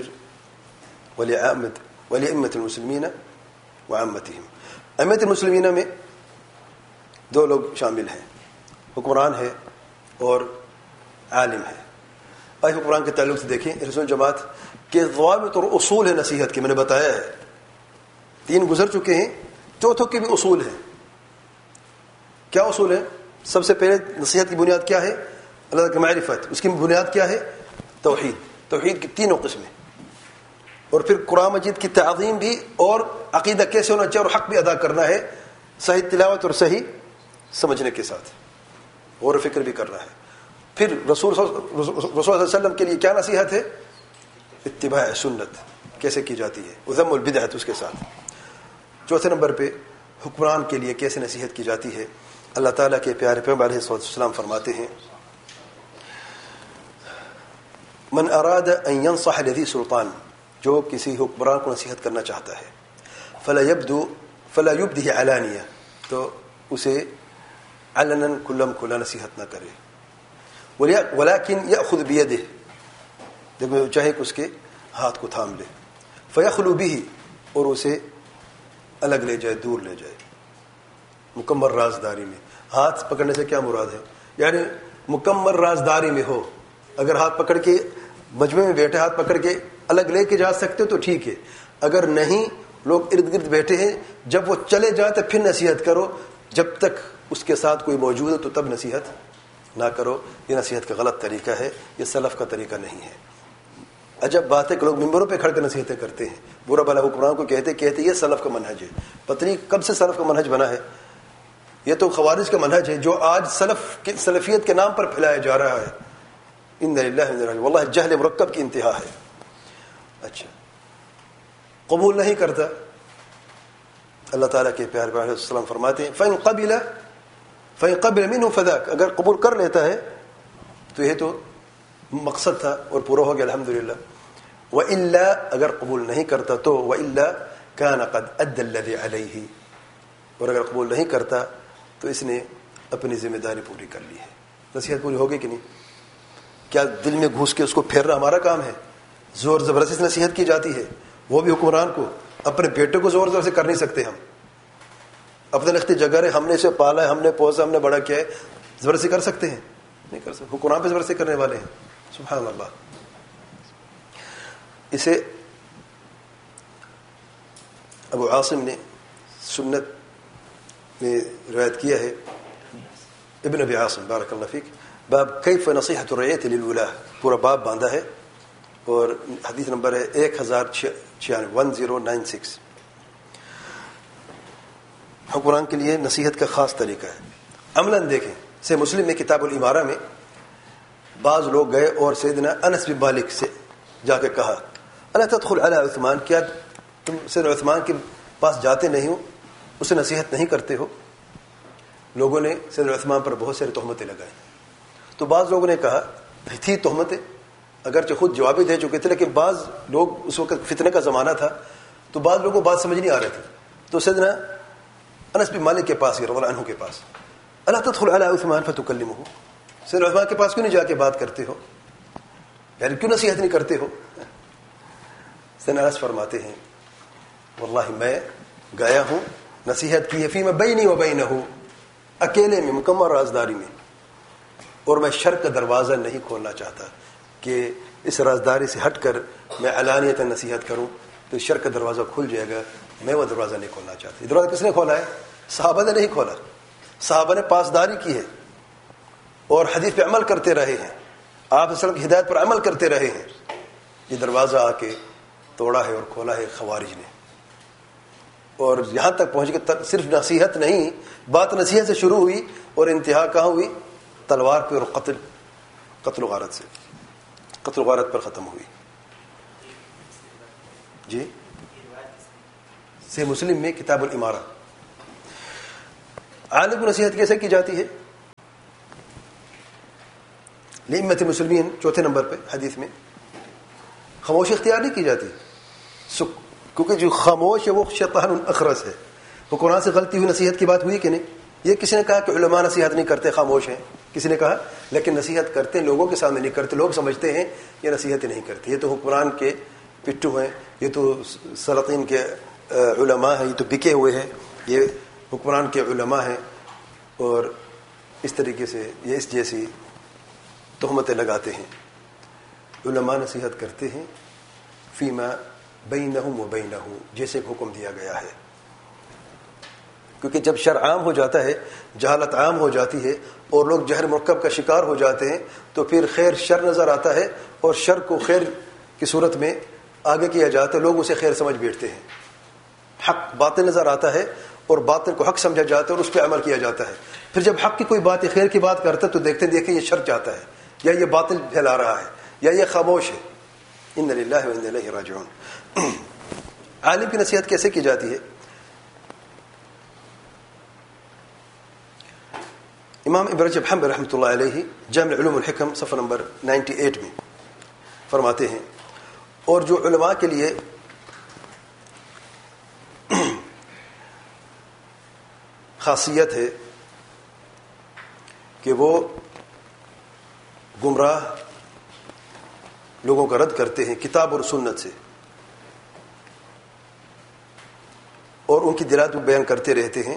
ولأئمة المسلمین وعامتهم. ائمۃ المسلمین میں دو لوگ شامل ہیں, حکمران ہے اور عالم ہے. آج حکمران کے تعلق سے دیکھیں رسول جماعت کے ضوابط اور اصول ہے نصیحت کے, میں نے بتایا ہے 3 گزر چکے ہیں, چوتھوں کے بھی اصول ہیں. کیا اصول ہے؟ سب سے پہلے نصیحت کی بنیاد کیا ہے؟ اللہ کی معرفت. اس کی بنیاد کیا ہے؟ توحید. توحید کی 3 قسمیں, اور پھر قرآن مجید کی تعظیم بھی, اور عقیدہ کیسے ہونا چاہیے اور حق بھی ادا کرنا ہے صحیح تلاوت اور صحیح سمجھنے کے ساتھ, غور و فکر بھی کرنا ہے. پھر رسول صلی اللہ علیہ وسلم کے لیے کیا نصیحت ہے؟ اتباع سنت کیسے کی جاتی ہے, وذم البدعت اس کے ساتھ. چوتھے نمبر پہ حکمران کے لیے کیسے نصیحت کی جاتی ہے. اللہ تعالیٰ کے پیارے پیغمبر علیہ السلام فرماتے ہیں من اراد ان ينصح لذي سلطان, جو کسی حکمران کو نصیحت کرنا چاہتا ہے, فلا يبده علانیہ, تو اسے علنا کلم کھلا نصیحت نہ کرے. ولكن يأخذ بيده, دیکھو چاہے کہ اس کے ہاتھ کو تھام لے. فيخلو به, اور اسے الگ لے جائے, دور لے جائے. مکمل رازداری میں. ہاتھ پکڑنے سے کیا مراد ہے؟ یعنی مکمل رازداری میں ہو. اگر ہاتھ پکڑ کے مجمع میں بیٹھے ہاتھ پکڑ کے الگ لے کے جا سکتے ہو تو ٹھیک ہے, اگر نہیں لوگ ارد گرد بیٹھے ہیں, جب وہ چلے جائیں تو پھر نصیحت کرو, جب تک اس کے ساتھ کوئی موجود ہے تو تب نصیحت نہ کرو. یہ نصیحت کا غلط طریقہ ہے, یہ سلف کا طریقہ نہیں ہے. عجب بات ہے کہ لوگ ممبروں پہ کھڑ کے نصیحتیں کرتے ہیں, برا بھلا حکمران کو کہتے یہ سلف کا منہج ہے. پتہ نہیں کب سے سلف کا منہج بنا ہے. یہ تو خوارج کا منہج ہے جو آج سلفیت کے نام پر پھیلایا جا رہا ہے. ان للہ و انا الیہ راجعون. واللہ جہل مرکب کی انتہا ہے. اچھا, قبول نہیں کرتا. اللہ تعالیٰ کے پیارے پیغمبر علیہ السلام فرماتے ہیں فَإِن قَبِلَ مِنْهُ فَذَاكَ, اگر قبول کر لیتا ہے تو یہ تو مقصد تھا اور پورا ہو گیا الحمدللہ. وَإِلَّا, اگر قبول نہیں کرتا تو وَإِلَّا كَانَ قَدْ أَدَّى الَّذِي عَلَيْهِ, اور اگر قبول نہیں کرتا تو اس نے اپنی ذمہ داری پوری کر لی ہے. نصیحت پوری ہوگی کہ نہیں؟ کیا دل میں گھس کے اس کو پھیرنا ہمارا کام ہے؟ زور زبردستی سے نصیحت کی جاتی ہے, وہ بھی حکمران کو. اپنے بیٹے کو زور زور سے کر نہیں سکتے ہم. اپنے لختی جگہ ہے, ہم نے اسے پالا ہے, ہم نے پوسا, ہم نے بڑا کیا ہے, زبردستی کر سکتے ہیں؟ نہیں کر سکتے. حکمران پہ زبردستی کرنے والے ہیں. سبحان اللہ. اسے ابو عاصم نے سنت میں روایت کیا ہے, ابن ابی عاصم بارک اللہ فیک, باب کیف نصیحت الرعیۃ للولاة, پورا باب باندھا ہے, اور حدیث نمبر ہے 1096. حکمران کے لیے نصیحت کا خاص طریقہ ہے. عملاً دیکھیں, سے مسلم میں کتاب الامارہ میں بعض لوگ گئے اور سیدنا انس بن مالک سے جا کے کہا الا تدخل علی عثمان, کیا تم سیدنا عثمان کے پاس جاتے نہیں ہو, اسے نصیحت نہیں کرتے ہو؟ لوگوں نے سیدنا عثمان پر بہت ساری تہمتیں لگائیں. تو بعض لوگوں نے کہا تھی تہمتیں, اگرچہ خود جوابی دے چکے تھے, لیکن بعض لوگ اس وقت فتنہ کا زمانہ تھا تو بعض لوگوں کو بات سمجھ نہیں آ رہی تھی. تو سیدنا انس بن مالک کے پاس, رضی اللہ عنہ کے پاس, الا تدخل علی عثمان فتکلمہ, سیدنا عثمان کے پاس کیوں نہیں جا کے بات کرتے ہو, یعنی کیوں نصیحت نہیں کرتے ہو؟ سیدنا انس فرماتے ہیں واللہ میں گیا ہوں, نصیحت کی ہے فیما بینی و بینہ, اکیلے میں, مکمل رازداری میں, اور میں شر کا دروازہ نہیں کھولنا چاہتا کہ اس رازداری سے ہٹ کر میں علانیت نصیحت کروں تو شر کا دروازہ کھل جائے گا, میں وہ دروازہ نہیں کھولنا چاہتا. یہ دروازہ کس نے کھولا ہے؟ صحابہ نے نہیں کھولا. صحابہ نے پاسداری کی ہے اور حدیث پہ عمل کرتے رہے ہیں, آپ صلی اللہ علیہ وسلم کی ہدایت پر عمل کرتے رہے ہیں. یہ دروازہ آ کے توڑا ہے اور کھولا ہے خوارج نے, اور یہاں تک پہنچ کے صرف نصیحت نہیں, بات نصیحت سے شروع ہوئی اور انتہا کہاں ہوئی؟ تلوار پہ اور قتل و غارت سے, قتل و غارت پر ختم ہوئی. جی, سے مسلم میں کتاب الامارہ. عالم کو نصیحت کیسے کی جاتی ہے؟ لئمت المسلمین 4 نمبر پہ حدیث میں خاموشی اختیار نہیں کی جاتی، کیونکہ جو خاموش ہے وہ شیطان اخرس ہے. وہ قرآن سے غلطی ہوئی نصیحت کی بات ہوئی کہ نہیں؟ یہ کسی نے کہا کہ علماء نصیحت نہیں کرتے، خاموش ہیں، کسی نے کہا، لیکن نصیحت کرتے لوگوں کے سامنے نہیں کرتے. لوگ سمجھتے ہیں یہ نصیحت ہی نہیں کرتے، یہ تو حکمران کے پٹھو ہیں، یہ تو سلاطین کے علماء ہیں، یہ تو بکے ہوئے ہیں، یہ حکمران کے علماء ہیں، اور اس طریقے سے یہ اس جیسی تہمتیں لگاتے ہیں. علماء نصیحت کرتے ہیں فیما بینہم و بینہم، جیسے حکم دیا گیا ہے. کیونکہ جب شر عام ہو جاتا ہے، جہالت عام ہو جاتی ہے اور لوگ جہر مرکب کا شکار ہو جاتے ہیں، تو پھر خیر شر نظر آتا ہے اور شر کو خیر کی صورت میں آگے کیا جاتا ہے، لوگ اسے خیر سمجھ بیٹھتے ہیں. حق باطل نظر آتا ہے اور باطل کو حق سمجھا جاتا ہے اور اس پہ عمل کیا جاتا ہے. پھر جب حق کی کوئی بات خیر کی بات کرتا ہے تو دیکھتے یہ شر چاہتا ہے، یا یہ باطل پھیلا رہا ہے، یا یہ خاموش ہے. ان للہ و انا الیہ راجعون. عالم کی نصیحت کیسے کی جاتی ہے؟ امام ابن رجب حنبلی رحمۃ اللہ علیہ جامع علوم الحکم صفحہ نمبر 98 میں فرماتے ہیں، اور جو علماء کے لیے خاصیت ہے کہ وہ گمراہ لوگوں کا رد کرتے ہیں کتاب اور سنت سے، اور ان کی دلالت بیان کرتے رہتے ہیں،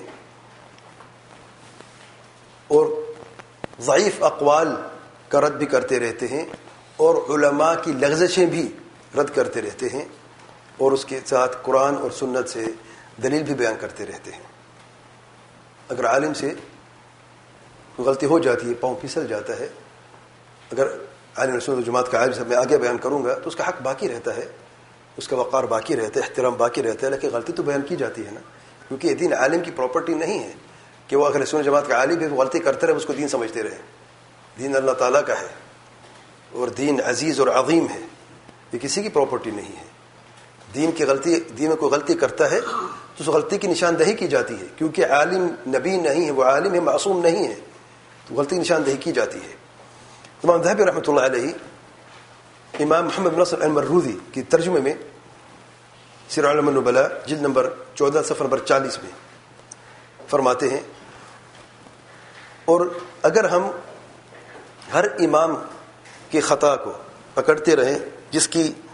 اور ضعیف اقوال کا رد بھی کرتے رہتے ہیں، اور علماء کی لغزشیں بھی رد کرتے رہتے ہیں، اور اس کے ساتھ قرآن اور سنت سے دلیل بھی بیان کرتے رہتے ہیں. اگر عالم سے غلطی ہو جاتی ہے، پاؤں پھسل جاتا ہے، اگر عالم سنت جماعت کا عالم سے میں آگے بیان کروں گا تو اس کا حق باقی رہتا ہے، اس کا وقار باقی رہتا ہے، احترام باقی رہتا ہے، لیکن غلطی تو بیان کی جاتی ہے نا. کیونکہ یہ دین عالم کی پراپرٹی نہیں ہے کہ وہ اگر سنت جماعت کا عالم ہے وہ غلطی کرتے رہے اس کو دین سمجھتے رہے. دین اللہ تعالیٰ کا ہے اور دین عزیز اور عظیم ہے، یہ کسی کی پراپرٹی نہیں ہے. دین میں کوئی غلطی کرتا ہے تو اس غلطی کی نشاندہی کی جاتی ہے، کیونکہ عالم نبی نہیں ہے، وہ عالم ہے، معصوم نہیں ہے، تو غلطی کی نشاندہی کی جاتی ہے. امام ذہبی رحمۃ اللہ علیہ امام محمد بن نصر المروذی کی ترجمے میں سیر اعلام النبلاء جلد نمبر 14 صفحہ نمبر 40 میں فرماتے ہیں، اور اگر ہم ہر امام کی خطا کو پکڑتے رہیں جس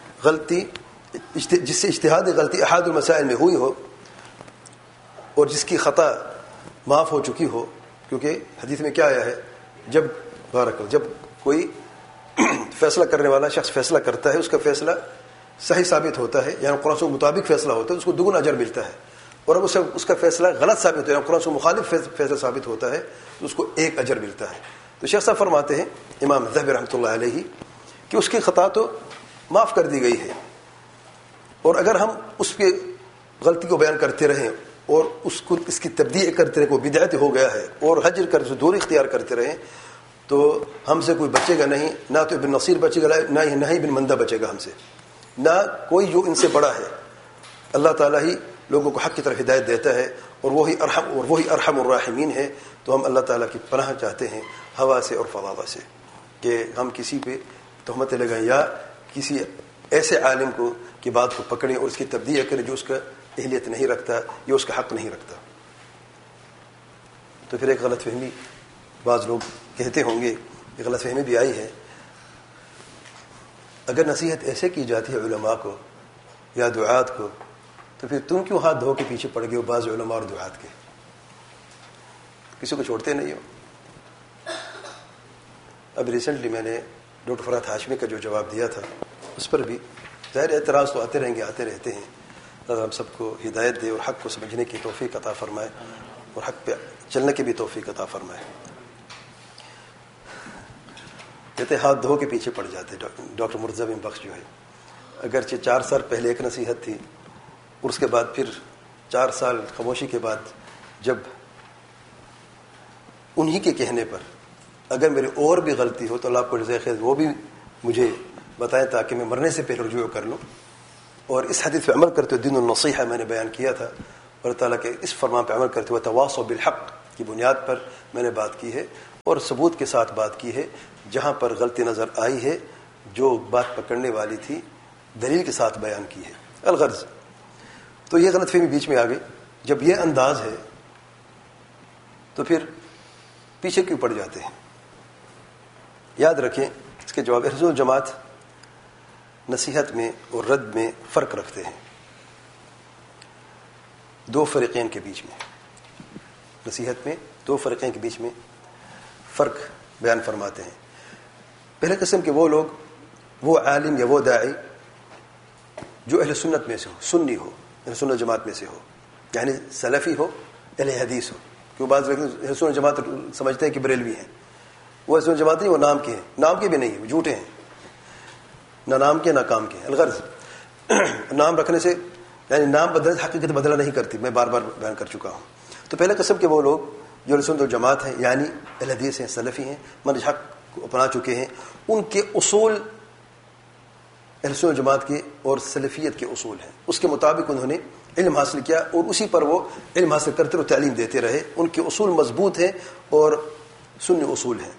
سے اجتہادی غلطی احاد المسائل میں ہوئی ہو اور جس کی خطا معاف ہو چکی ہو، کیونکہ حدیث میں کیا آیا ہے، جب کوئی فیصلہ کرنے والا شخص فیصلہ کرتا ہے، اس کا فیصلہ صحیح ثابت ہوتا ہے، یعنی قرآن کے مطابق فیصلہ ہوتا ہے، اس کو دگنا اجر ملتا ہے. اور اگر اس کا فیصلہ غلط ثابت ہوتا ہے، یعنی قرآن سے مخالف فیصلہ ثابت ہوتا ہے، تو اس کو 1 اجر ملتا ہے. تو شیخ صاحب فرماتے ہیں امام ذہبی رحمۃ اللہ علیہ کہ اس کی خطا تو معاف کر دی گئی ہے، اور اگر ہم اس کے غلطی کو بیان کرتے رہیں اور اس کی تبدیع کرتے رہیں، کوئی بدعت ہو گیا ہے، اور حجر کر سے دوری اختیار کرتے رہیں، تو ہم سے کوئی بچے گا نہیں، نہ تو ابن نصیر بچے گا، نہ ہی ابن مندہ بچے گا ہم سے، نہ کوئی جو ان سے بڑا ہے. اللہ تعالیٰ ہی لوگوں کو حق کی طرف ہدایت دیتا ہے، اور وہی ارحم الراحمین ہے. تو ہم اللہ تعالیٰ کی پناہ چاہتے ہیں ہوا سے اور فضاضہ سے، کہ ہم کسی پہ تہمتیں لگائیں یا کسی ایسے عالم کی بات کو پکڑیں اور اس کی تبدیع کریں جو اس کا اہلیت نہیں رکھتا یا اس کا حق نہیں رکھتا. تو پھر ایک غلط فہمی بعض لوگ کہتے ہوں گے، ایک غلط فہمی بھی آئی ہے، اگر نصیحت ایسے کی جاتی ہے علماء کو یا دعات کو، تو پھر تم کیوں ہاتھ دھو کے پیچھے پڑ گئے ہو بعض علماء اور دعات کے؟ کسی کو چھوڑتے نہیں ہو. اب ریسنٹلی میں نے ڈاکٹر فرات ہاشمی کا جو جواب دیا تھا، اس پر بھی ظاہر اعتراض تو آتے رہیں گے، آتے رہتے ہیں. اللہ ہم سب کو ہدایت دے اور حق کو سمجھنے کی توفیق عطا فرمائے اور حق پہ چلنے کی بھی توفیق عطا فرمائے. کہتے ہاتھ دھو کے پیچھے پڑ جاتے. ڈاکٹر مرتضی بن بخش جو ہے، اگرچہ 4 سال پہلے ایک نصیحت تھی، اور اس کے بعد پھر 4 سال خاموشی کے بعد جب انہی کے کہنے پر اگر میری اور بھی غلطی ہو تو اللہ کو جزائے خیر وہ بھی مجھے بتائیں تاکہ میں مرنے سے پہلے رجوع کر لوں. اور اس حدیث پہ عمل کرتے ہوئے دین النصیحہ میں نے بیان کیا تھا، اور اللہ تعالیٰ کے اس فرمان پہ عمل کرتے ہوئے تواصوا بالحق کی بنیاد پر میں نے بات کی ہے اور ثبوت کے ساتھ بات کی ہے. جہاں پر غلطی نظر آئی ہے جو بات پکڑنے والی تھی دلیل کے ساتھ بیان کی ہے. الغرض تو یہ غلط فہمی بیچ میں آ گئی. جب یہ انداز ہے تو پھر پیچھے کیوں پڑ جاتے ہیں؟ یاد رکھیں اس کے جواب. اہل سنت جماعت نصیحت میں اور رد میں فرق رکھتے ہیں دو فریقین کے بیچ میں. نصیحت میں دو فریقین کے بیچ میں فرق بیان فرماتے ہیں. پہلے قسم کے وہ لوگ، وہ عالم یا وہ داعی جو اہل سنت میں سے ہو، سنی ہو، اہل سنت جماعت میں سے ہو، یعنی سلفی ہو، اہل حدیث ہو. کیوں بعض اہل سنت جماعت سمجھتے ہیں کہ بریلوی ہیں. وہ اہل سنت جماعت نہیں، وہ نام کے ہیں. نام کے بھی نہیں، وہ جھوٹے ہیں، نہ نام کے نہ کام کے. الغرض نام رکھنے سے یعنی نام بدلنے سے حقیقت بدلا نہیں کرتی، میں بار بار بیان کر چکا ہوں. تو پہلے قسم کے وہ لوگ جو اہل سنت جماعت ہیں، یعنی اہل حدیث ہیں، سلفی ہیں، منہج حق کو اپنا چکے ہیں، ان کے اصول اہل سنت جماعت کے اور سلفیت کے اصول ہیں. اس کے مطابق انہوں نے علم حاصل کیا اور اسی پر وہ علم حاصل کرتے اور تعلیم دیتے رہے. ان کے اصول مضبوط ہیں اور سنی اصول ہیں.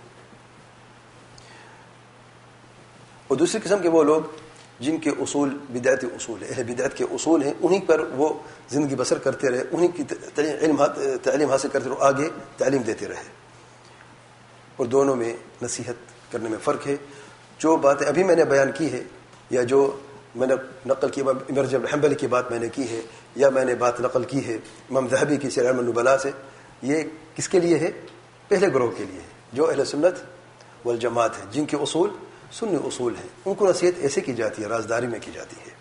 اور دوسری قسم کے وہ لوگ جن کے اصول بدعتی اصول ہیں، اہل بدعت کے اصول ہیں، انہی پر وہ زندگی بسر کرتے رہے، انہی کی تعلیم حاصل کرتے رہے، آگے تعلیم دیتے رہے. اور دونوں میں نصیحت کرنے میں فرق ہے. جو باتیں ابھی میں نے بیان کی ہے یا جو میں نے نقل کی، امام رجب حنبلی کی بات میں نے کی ہے یا میں نے بات نقل کی ہے امام ذہبی کی سیر اعلام النبلاء سے، یہ کس کے لیے ہے؟ پہلے گروہ کے لیے جو اہل سنت والجماعت ہیں، جن کے اصول سنی اصول ہیں. ان کو نصیحت ایسے کی جاتی ہے، رازداری میں کی جاتی ہے.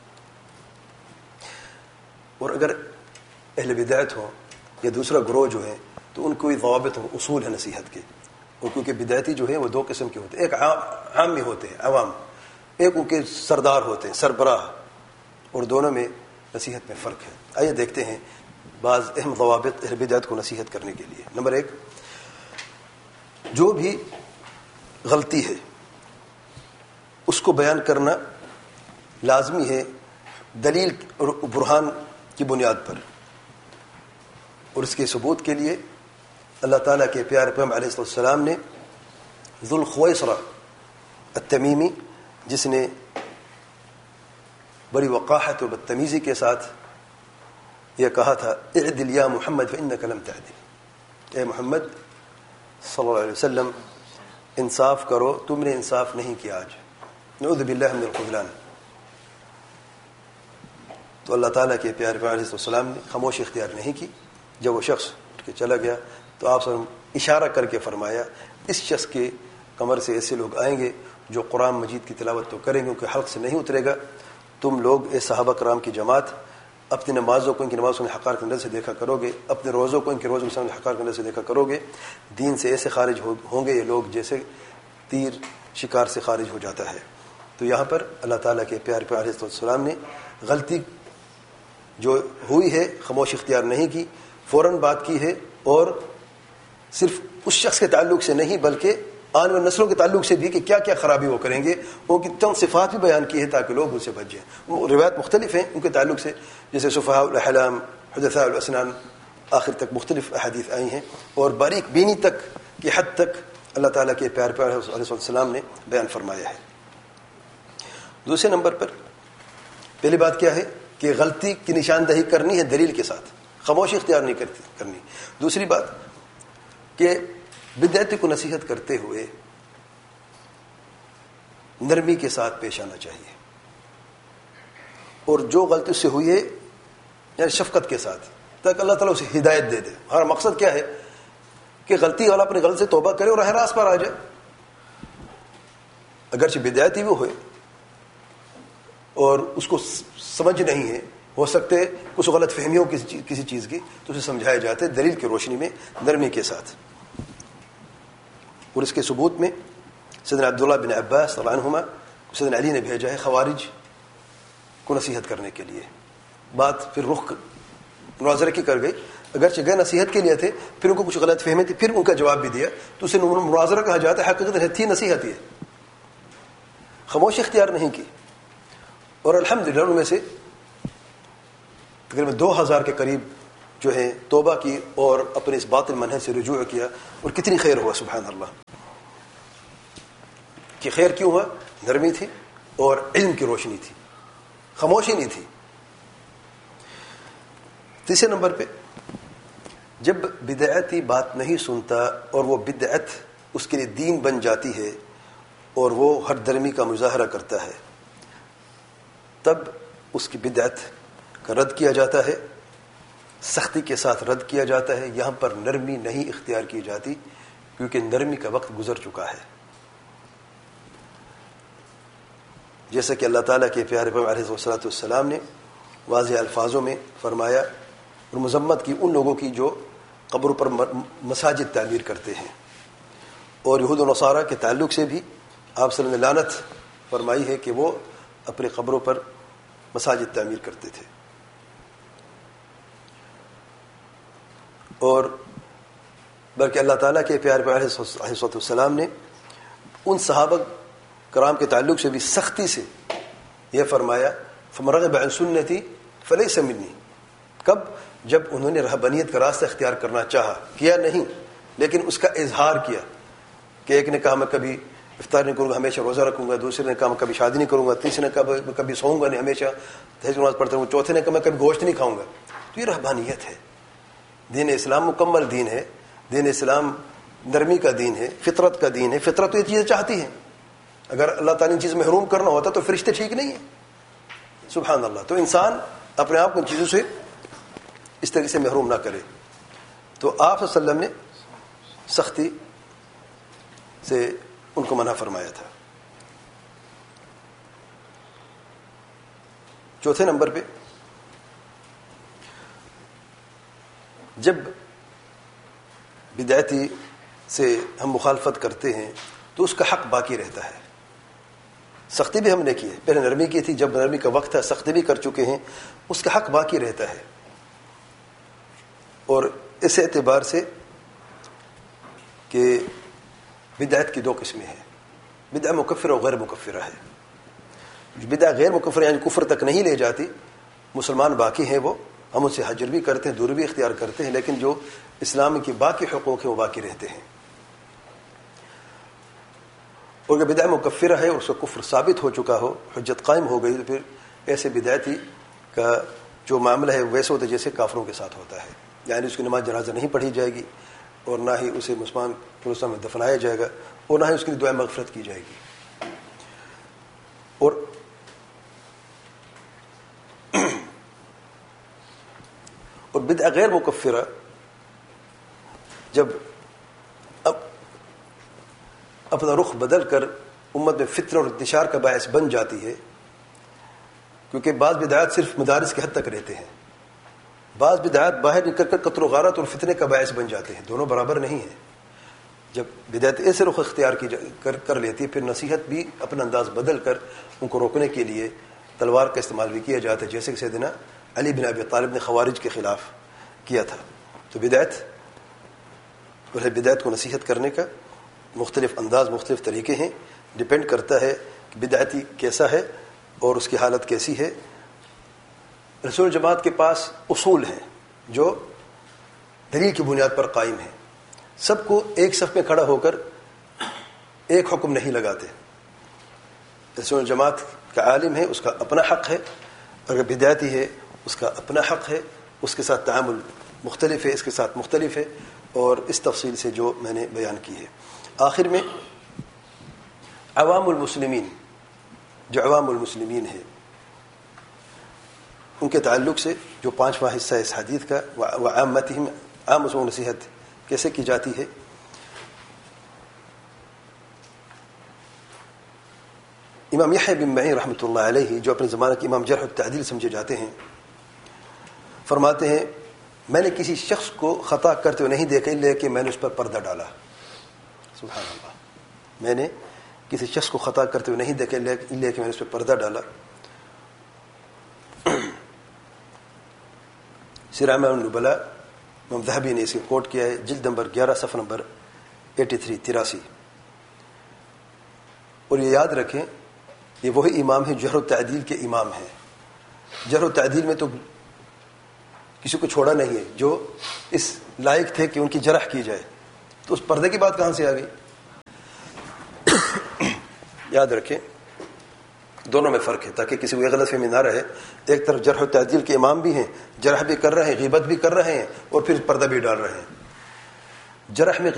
اور اگر اہل بدعت ہو یا دوسرا گروہ جو ہے تو ان کو ضوابط ہو، اصول ہے نصیحت کے. اور کیونکہ بدعتی جو ہے وہ دو قسم کے ہوتے ہیں، ایک عام میں ہوتے ہیں عوام، ایک ان کے سردار ہوتے ہیں سربراہ، اور دونوں میں نصیحت میں فرق ہے. آئیے دیکھتے ہیں بعض اہم ضوابط اہل بدعت کو نصیحت کرنے کے لیے. نمبر 1، جو بھی غلطی ہے اس کو بیان کرنا لازمی ہے دلیل اور برہان کی بنیاد پر. اور اس کے ثبوت کے لیے اللہ تعالیٰ کے پیارے پیغمبر علیہ السلام نے ذوالخویصرہ التمیمی، جس نے بڑی وقاحت و بدتمیزی کے ساتھ یہ کہا تھا، اعدل یا محمد فإنک لم تعدل، اے محمد صلی اللہ علیہ وسلم انصاف کرو، تم نے انصاف نہیں کیا. آج نعوذ باللہ من الخذلان. تو اللہ تعالیٰ کے پیارے پیغمبر علیہ السلام نے خاموشی اختیار نہیں کی. جب وہ شخص اٹھ کے چلا گیا تو آپ سے اشارہ کر کے فرمایا، اس شخص کے کمر سے ایسے لوگ آئیں گے جو قرآن مجید کی تلاوت تو کریں گے، ان کے حلق سے نہیں اترے گا. تم لوگ اے صحابہ کرام کی جماعت اپنی نمازوں کو ان کی نمازوں میں حقار کے اندر سے دیکھا کرو گے، اپنے روزوں کو ان کے روزوں میں حقار کے اندر سے دیکھا کرو گے. دین سے ایسے خارج ہوں گے یہ لوگ جیسے تیر شکار سے خارج ہو جاتا ہے. تو یہاں پر اللہ تعالیٰ کے پیارے پیغمبر علیہ السلام نے غلطی جو ہوئی ہے خاموش اختیار نہیں کی، فوراً بات کی ہے. اور صرف اس شخص کے تعلق سے نہیں بلکہ آنے والی نسلوں کے تعلق سے بھی کہ کیا کیا خرابی وہ کریں گے، ان کی چند صفات بھی بیان کی ہے تاکہ لوگ ان سے بچ جائیں. وہ روایت مختلف ہیں ان کے تعلق سے، جیسے سفہاء الاحلام، حدثاء الاسنان، آخر تک مختلف احادیث آئی ہیں اور باریک بینی تک کی حد تک اللہ تعالیٰ کے پیارے پیغمبر علیہ السلام نے بیان فرمایا ہے. دوسرے نمبر پر پہلی بات کیا ہے کہ غلطی کی نشاندہی کرنی ہے دلیل کے ساتھ، خاموشی اختیار نہیں کرنی. دوسری بات کہ بدعتی کو نصیحت کرتے ہوئے نرمی کے ساتھ پیش آنا چاہیے، اور جو غلطی اس سے ہوئی ہے یعنی شفقت کے ساتھ، تاکہ اللہ تعالیٰ اسے ہدایت دے دے. ہمارا مقصد کیا ہے کہ غلطی والا اپنے غلط سے توبہ کرے اور راہ راست پر آ جائے. اگرچہ بدعتی وہ ہوئے اور اس کو سمجھ نہیں ہے، ہو سکتے کچھ غلط فہمیوں کسی چیز کی، تو اسے سمجھایا جاتا ہے دلیل کی روشنی میں نرمی کے ساتھ. اور اس کے ثبوت میں سیدنا عبداللہ بن عباس رضی اللہ عنہما سیدنا علی نے بھیجا ہے خوارج کو نصیحت کرنے کے لیے. بات پھر رخ مناظرے کی کر گئی، اگرچہ گئے نصیحت کے لیے تھے، پھر ان کو کچھ غلط فہمی تھی، پھر ان کا جواب بھی دیا، تو اسے مناظرہ کہا جاتا ہے. حقیقت تھی نصیحت، یہ خاموشی اختیار نہیں کی. اور الحمدللہ ان میں سے تقریباً 2000 کے قریب جو ہے توبہ کی اور اپنے اس باطل منہج سے رجوع کیا، اور کتنی خیر ہوا سبحان اللہ. کہ خیر کیوں ہوا؟ نرمی تھی اور علم کی روشنی تھی، خاموشی نہیں تھی. تیسرے نمبر پہ جب بدعتی بات نہیں سنتا اور وہ بدعت اس کے لیے دین بن جاتی ہے اور وہ ہر درمی کا مظاہرہ کرتا ہے، تب اس کی بدعت کا رد کیا جاتا ہے، سختی کے ساتھ رد کیا جاتا ہے. یہاں پر نرمی نہیں اختیار کی جاتی کیونکہ نرمی کا وقت گزر چکا ہے. جیسا کہ اللہ تعالیٰ کے پیارے پیغمبر علیہ الصلوۃ والسلام نے واضح الفاظوں میں فرمایا اور مذمت کی ان لوگوں کی جو قبروں پر مساجد تعمیر کرتے ہیں، اور یہود و نصارہ کے تعلق سے بھی آپ صلی اللہ علیہ وسلم نے لعنت فرمائی ہے کہ وہ اپنے قبروں پر مساجد تعمیر کرتے تھے. اور بلکہ اللہ تعالیٰ کے پیارے پیغمبر علیہ الصلوۃ والسلام نے ان صحابہ کرام کے تعلق سے بھی سختی سے یہ فرمایا فمن رغب عن سنتی فلیس منی. کب؟ جب انہوں نے رہبانیت کا راستہ اختیار کرنا چاہا، کیا نہیں لیکن اس کا اظہار کیا. کہ ایک نے کہا میں کبھی افطار نہیں کروں گا، ہمیشہ روزہ رکھوں گا. دوسرے نے کہا میں کبھی شادی نہیں کروں گا. تیسرے نے کہا میں کبھی سوؤں گا نہیں، ہمیشہ تہجد نماز پڑھتا ہوں. چوتھے نے کہا میں کبھی گوشت نہیں کھاؤں گا. تو یہ رہبانیت ہے. دین اسلام مکمل دین ہے. دین اسلام نرمی کا دین ہے، فطرت کا دین ہے. فطرت تو یہ چیزیں چاہتی ہے. اگر اللہ تعالیٰ نے چیز محروم کرنا ہوتا تو فرشتے ٹھیک نہیں ہیں سبحان اللہ. تو انسان اپنے آپ کو ان چیزوں سے اس طریقے سے محروم نہ کرے. تو آپ صلی اللہ علیہ وسلم نے سختی سے ان کو منع فرمایا تھا. چوتھے نمبر پہ جب بدعتی سے ہم مخالفت کرتے ہیں تو اس کا حق باقی رہتا ہے. سختی بھی ہم نے کی ہے، پہلے نرمی کی تھی، جب نرمی کا وقت تھا سختی بھی کر چکے ہیں، اس کا حق باقی رہتا ہے. اور اس اعتبار سے کہ بدعت کی دو قسمیں ہیں، بدعہ مکفرہ اور غیر مکفرہ ہے. بدعہ غیر مکفرہ یعنی کفر تک نہیں لے جاتی، مسلمان باقی ہیں، وہ ہم ان سے حجر بھی کرتے ہیں، دور بھی اختیار کرتے ہیں، لیکن جو اسلام کے باقی حقوق ہیں وہ باقی رہتے ہیں. اور اگر بدعہ مکفرہ ہے اور اس کا کفر ثابت ہو چکا ہو، حجت قائم ہو گئی، تو پھر ایسے بدعتی کا جو معاملہ ہے ویسے ہوتا ہے جیسے کافروں کے ساتھ ہوتا ہے. یعنی اس کی نماز جنازہ نہیں پڑھی جائے گی، اور نہ ہی اسے مسلمان پرستان میں دفنایا جائے گا، اور نہ ہی اس کی دعائیں مغفرت کی جائے گی. اور بدعہ غیر مکفرہ جب اپنا رخ بدل کر امت میں فتنہ اور انتشار کا باعث بن جاتی ہے، کیونکہ بعض بدعات صرف مدارس کی حد تک رہتے ہیں، بعض بدعات باہر نکل کر قتل و غارت اور فتنے کا باعث بن جاتے ہیں. دونوں برابر نہیں ہیں. جب بدعت ایسے رخ اختیار کر لیتی ہے، پھر نصیحت بھی اپنا انداز بدل کر ان کو روکنے کے لیے تلوار کا استعمال بھی کیا جاتا ہے، جیسے کہ سیدنا علی بن ابی طالب نے خوارج کے خلاف کیا تھا. تو بدعت کو نصیحت کرنے کا مختلف انداز، مختلف طریقے ہیں. ڈپینڈ کرتا ہے کہ بدعتی کیسا ہے اور اس کی حالت کیسی ہے. رسول جماعت کے پاس اصول ہیں جو دلیل کی بنیاد پر قائم ہیں. سب کو ایک صف میں کھڑا ہو کر ایک حکم نہیں لگاتے. رسول جماعت کا عالم ہے، اس کا اپنا حق ہے، اگر بدعتی ہے اس کا اپنا حق ہے. اس کے ساتھ تعامل مختلف ہے، اس کے ساتھ مختلف ہے، اور اس تفصیل سے جو میں نے بیان کی ہے. آخر میں عوام المسلمین، جو عوام المسلمین ہے، ان کے تعلق سے جو پانچواں حصہ اس حدیث کا وعامتہم، عام اس میں نصیحت کیسے کی جاتی ہے. امام یحییٰ بن معین رحمۃ اللہ علیہ، جو اپنے زمانہ کے امام جرح و تعدیل سمجھے جاتے ہیں، فرماتے ہیں میں نے کسی شخص کو خطا کرتے ہوئے نہیں دیکھا الا کہ میں نے اس پر پردہ ڈالا. سبحان اللہ. میں نے کسی شخص کو خطا کرتے ہوئے نہیں دیکھا الا کہ میں نے اس پر پردہ ڈالا. سیر اعمال النبلاء امام ذہبی نے اسے کوٹ کیا ہے، جلد نمبر 11 صفحہ نمبر 83. اور یہ یاد رکھیں یہ وہی امام ہے جرح و تعدیل کے امام ہیں. جرح و تعدیل میں تو کسی کو چھوڑا نہیں ہے جو اس لائق تھے کہ ان کی جرح کی جائے. تو اس پردے کی بات کہاں سے آ گئی؟ یاد رکھیں دونوں میں فرق ہے تاکہ کسی کو غلط فہمی نہ رہے. ایک طرف جرح و تعدیل کے امام بھی ہیں, جرح بھی کر رہے ہیں, غیبت بھی کر رہے ہیں, اور پھر پردہ بھی ڈال رہے ہیں. جرح میں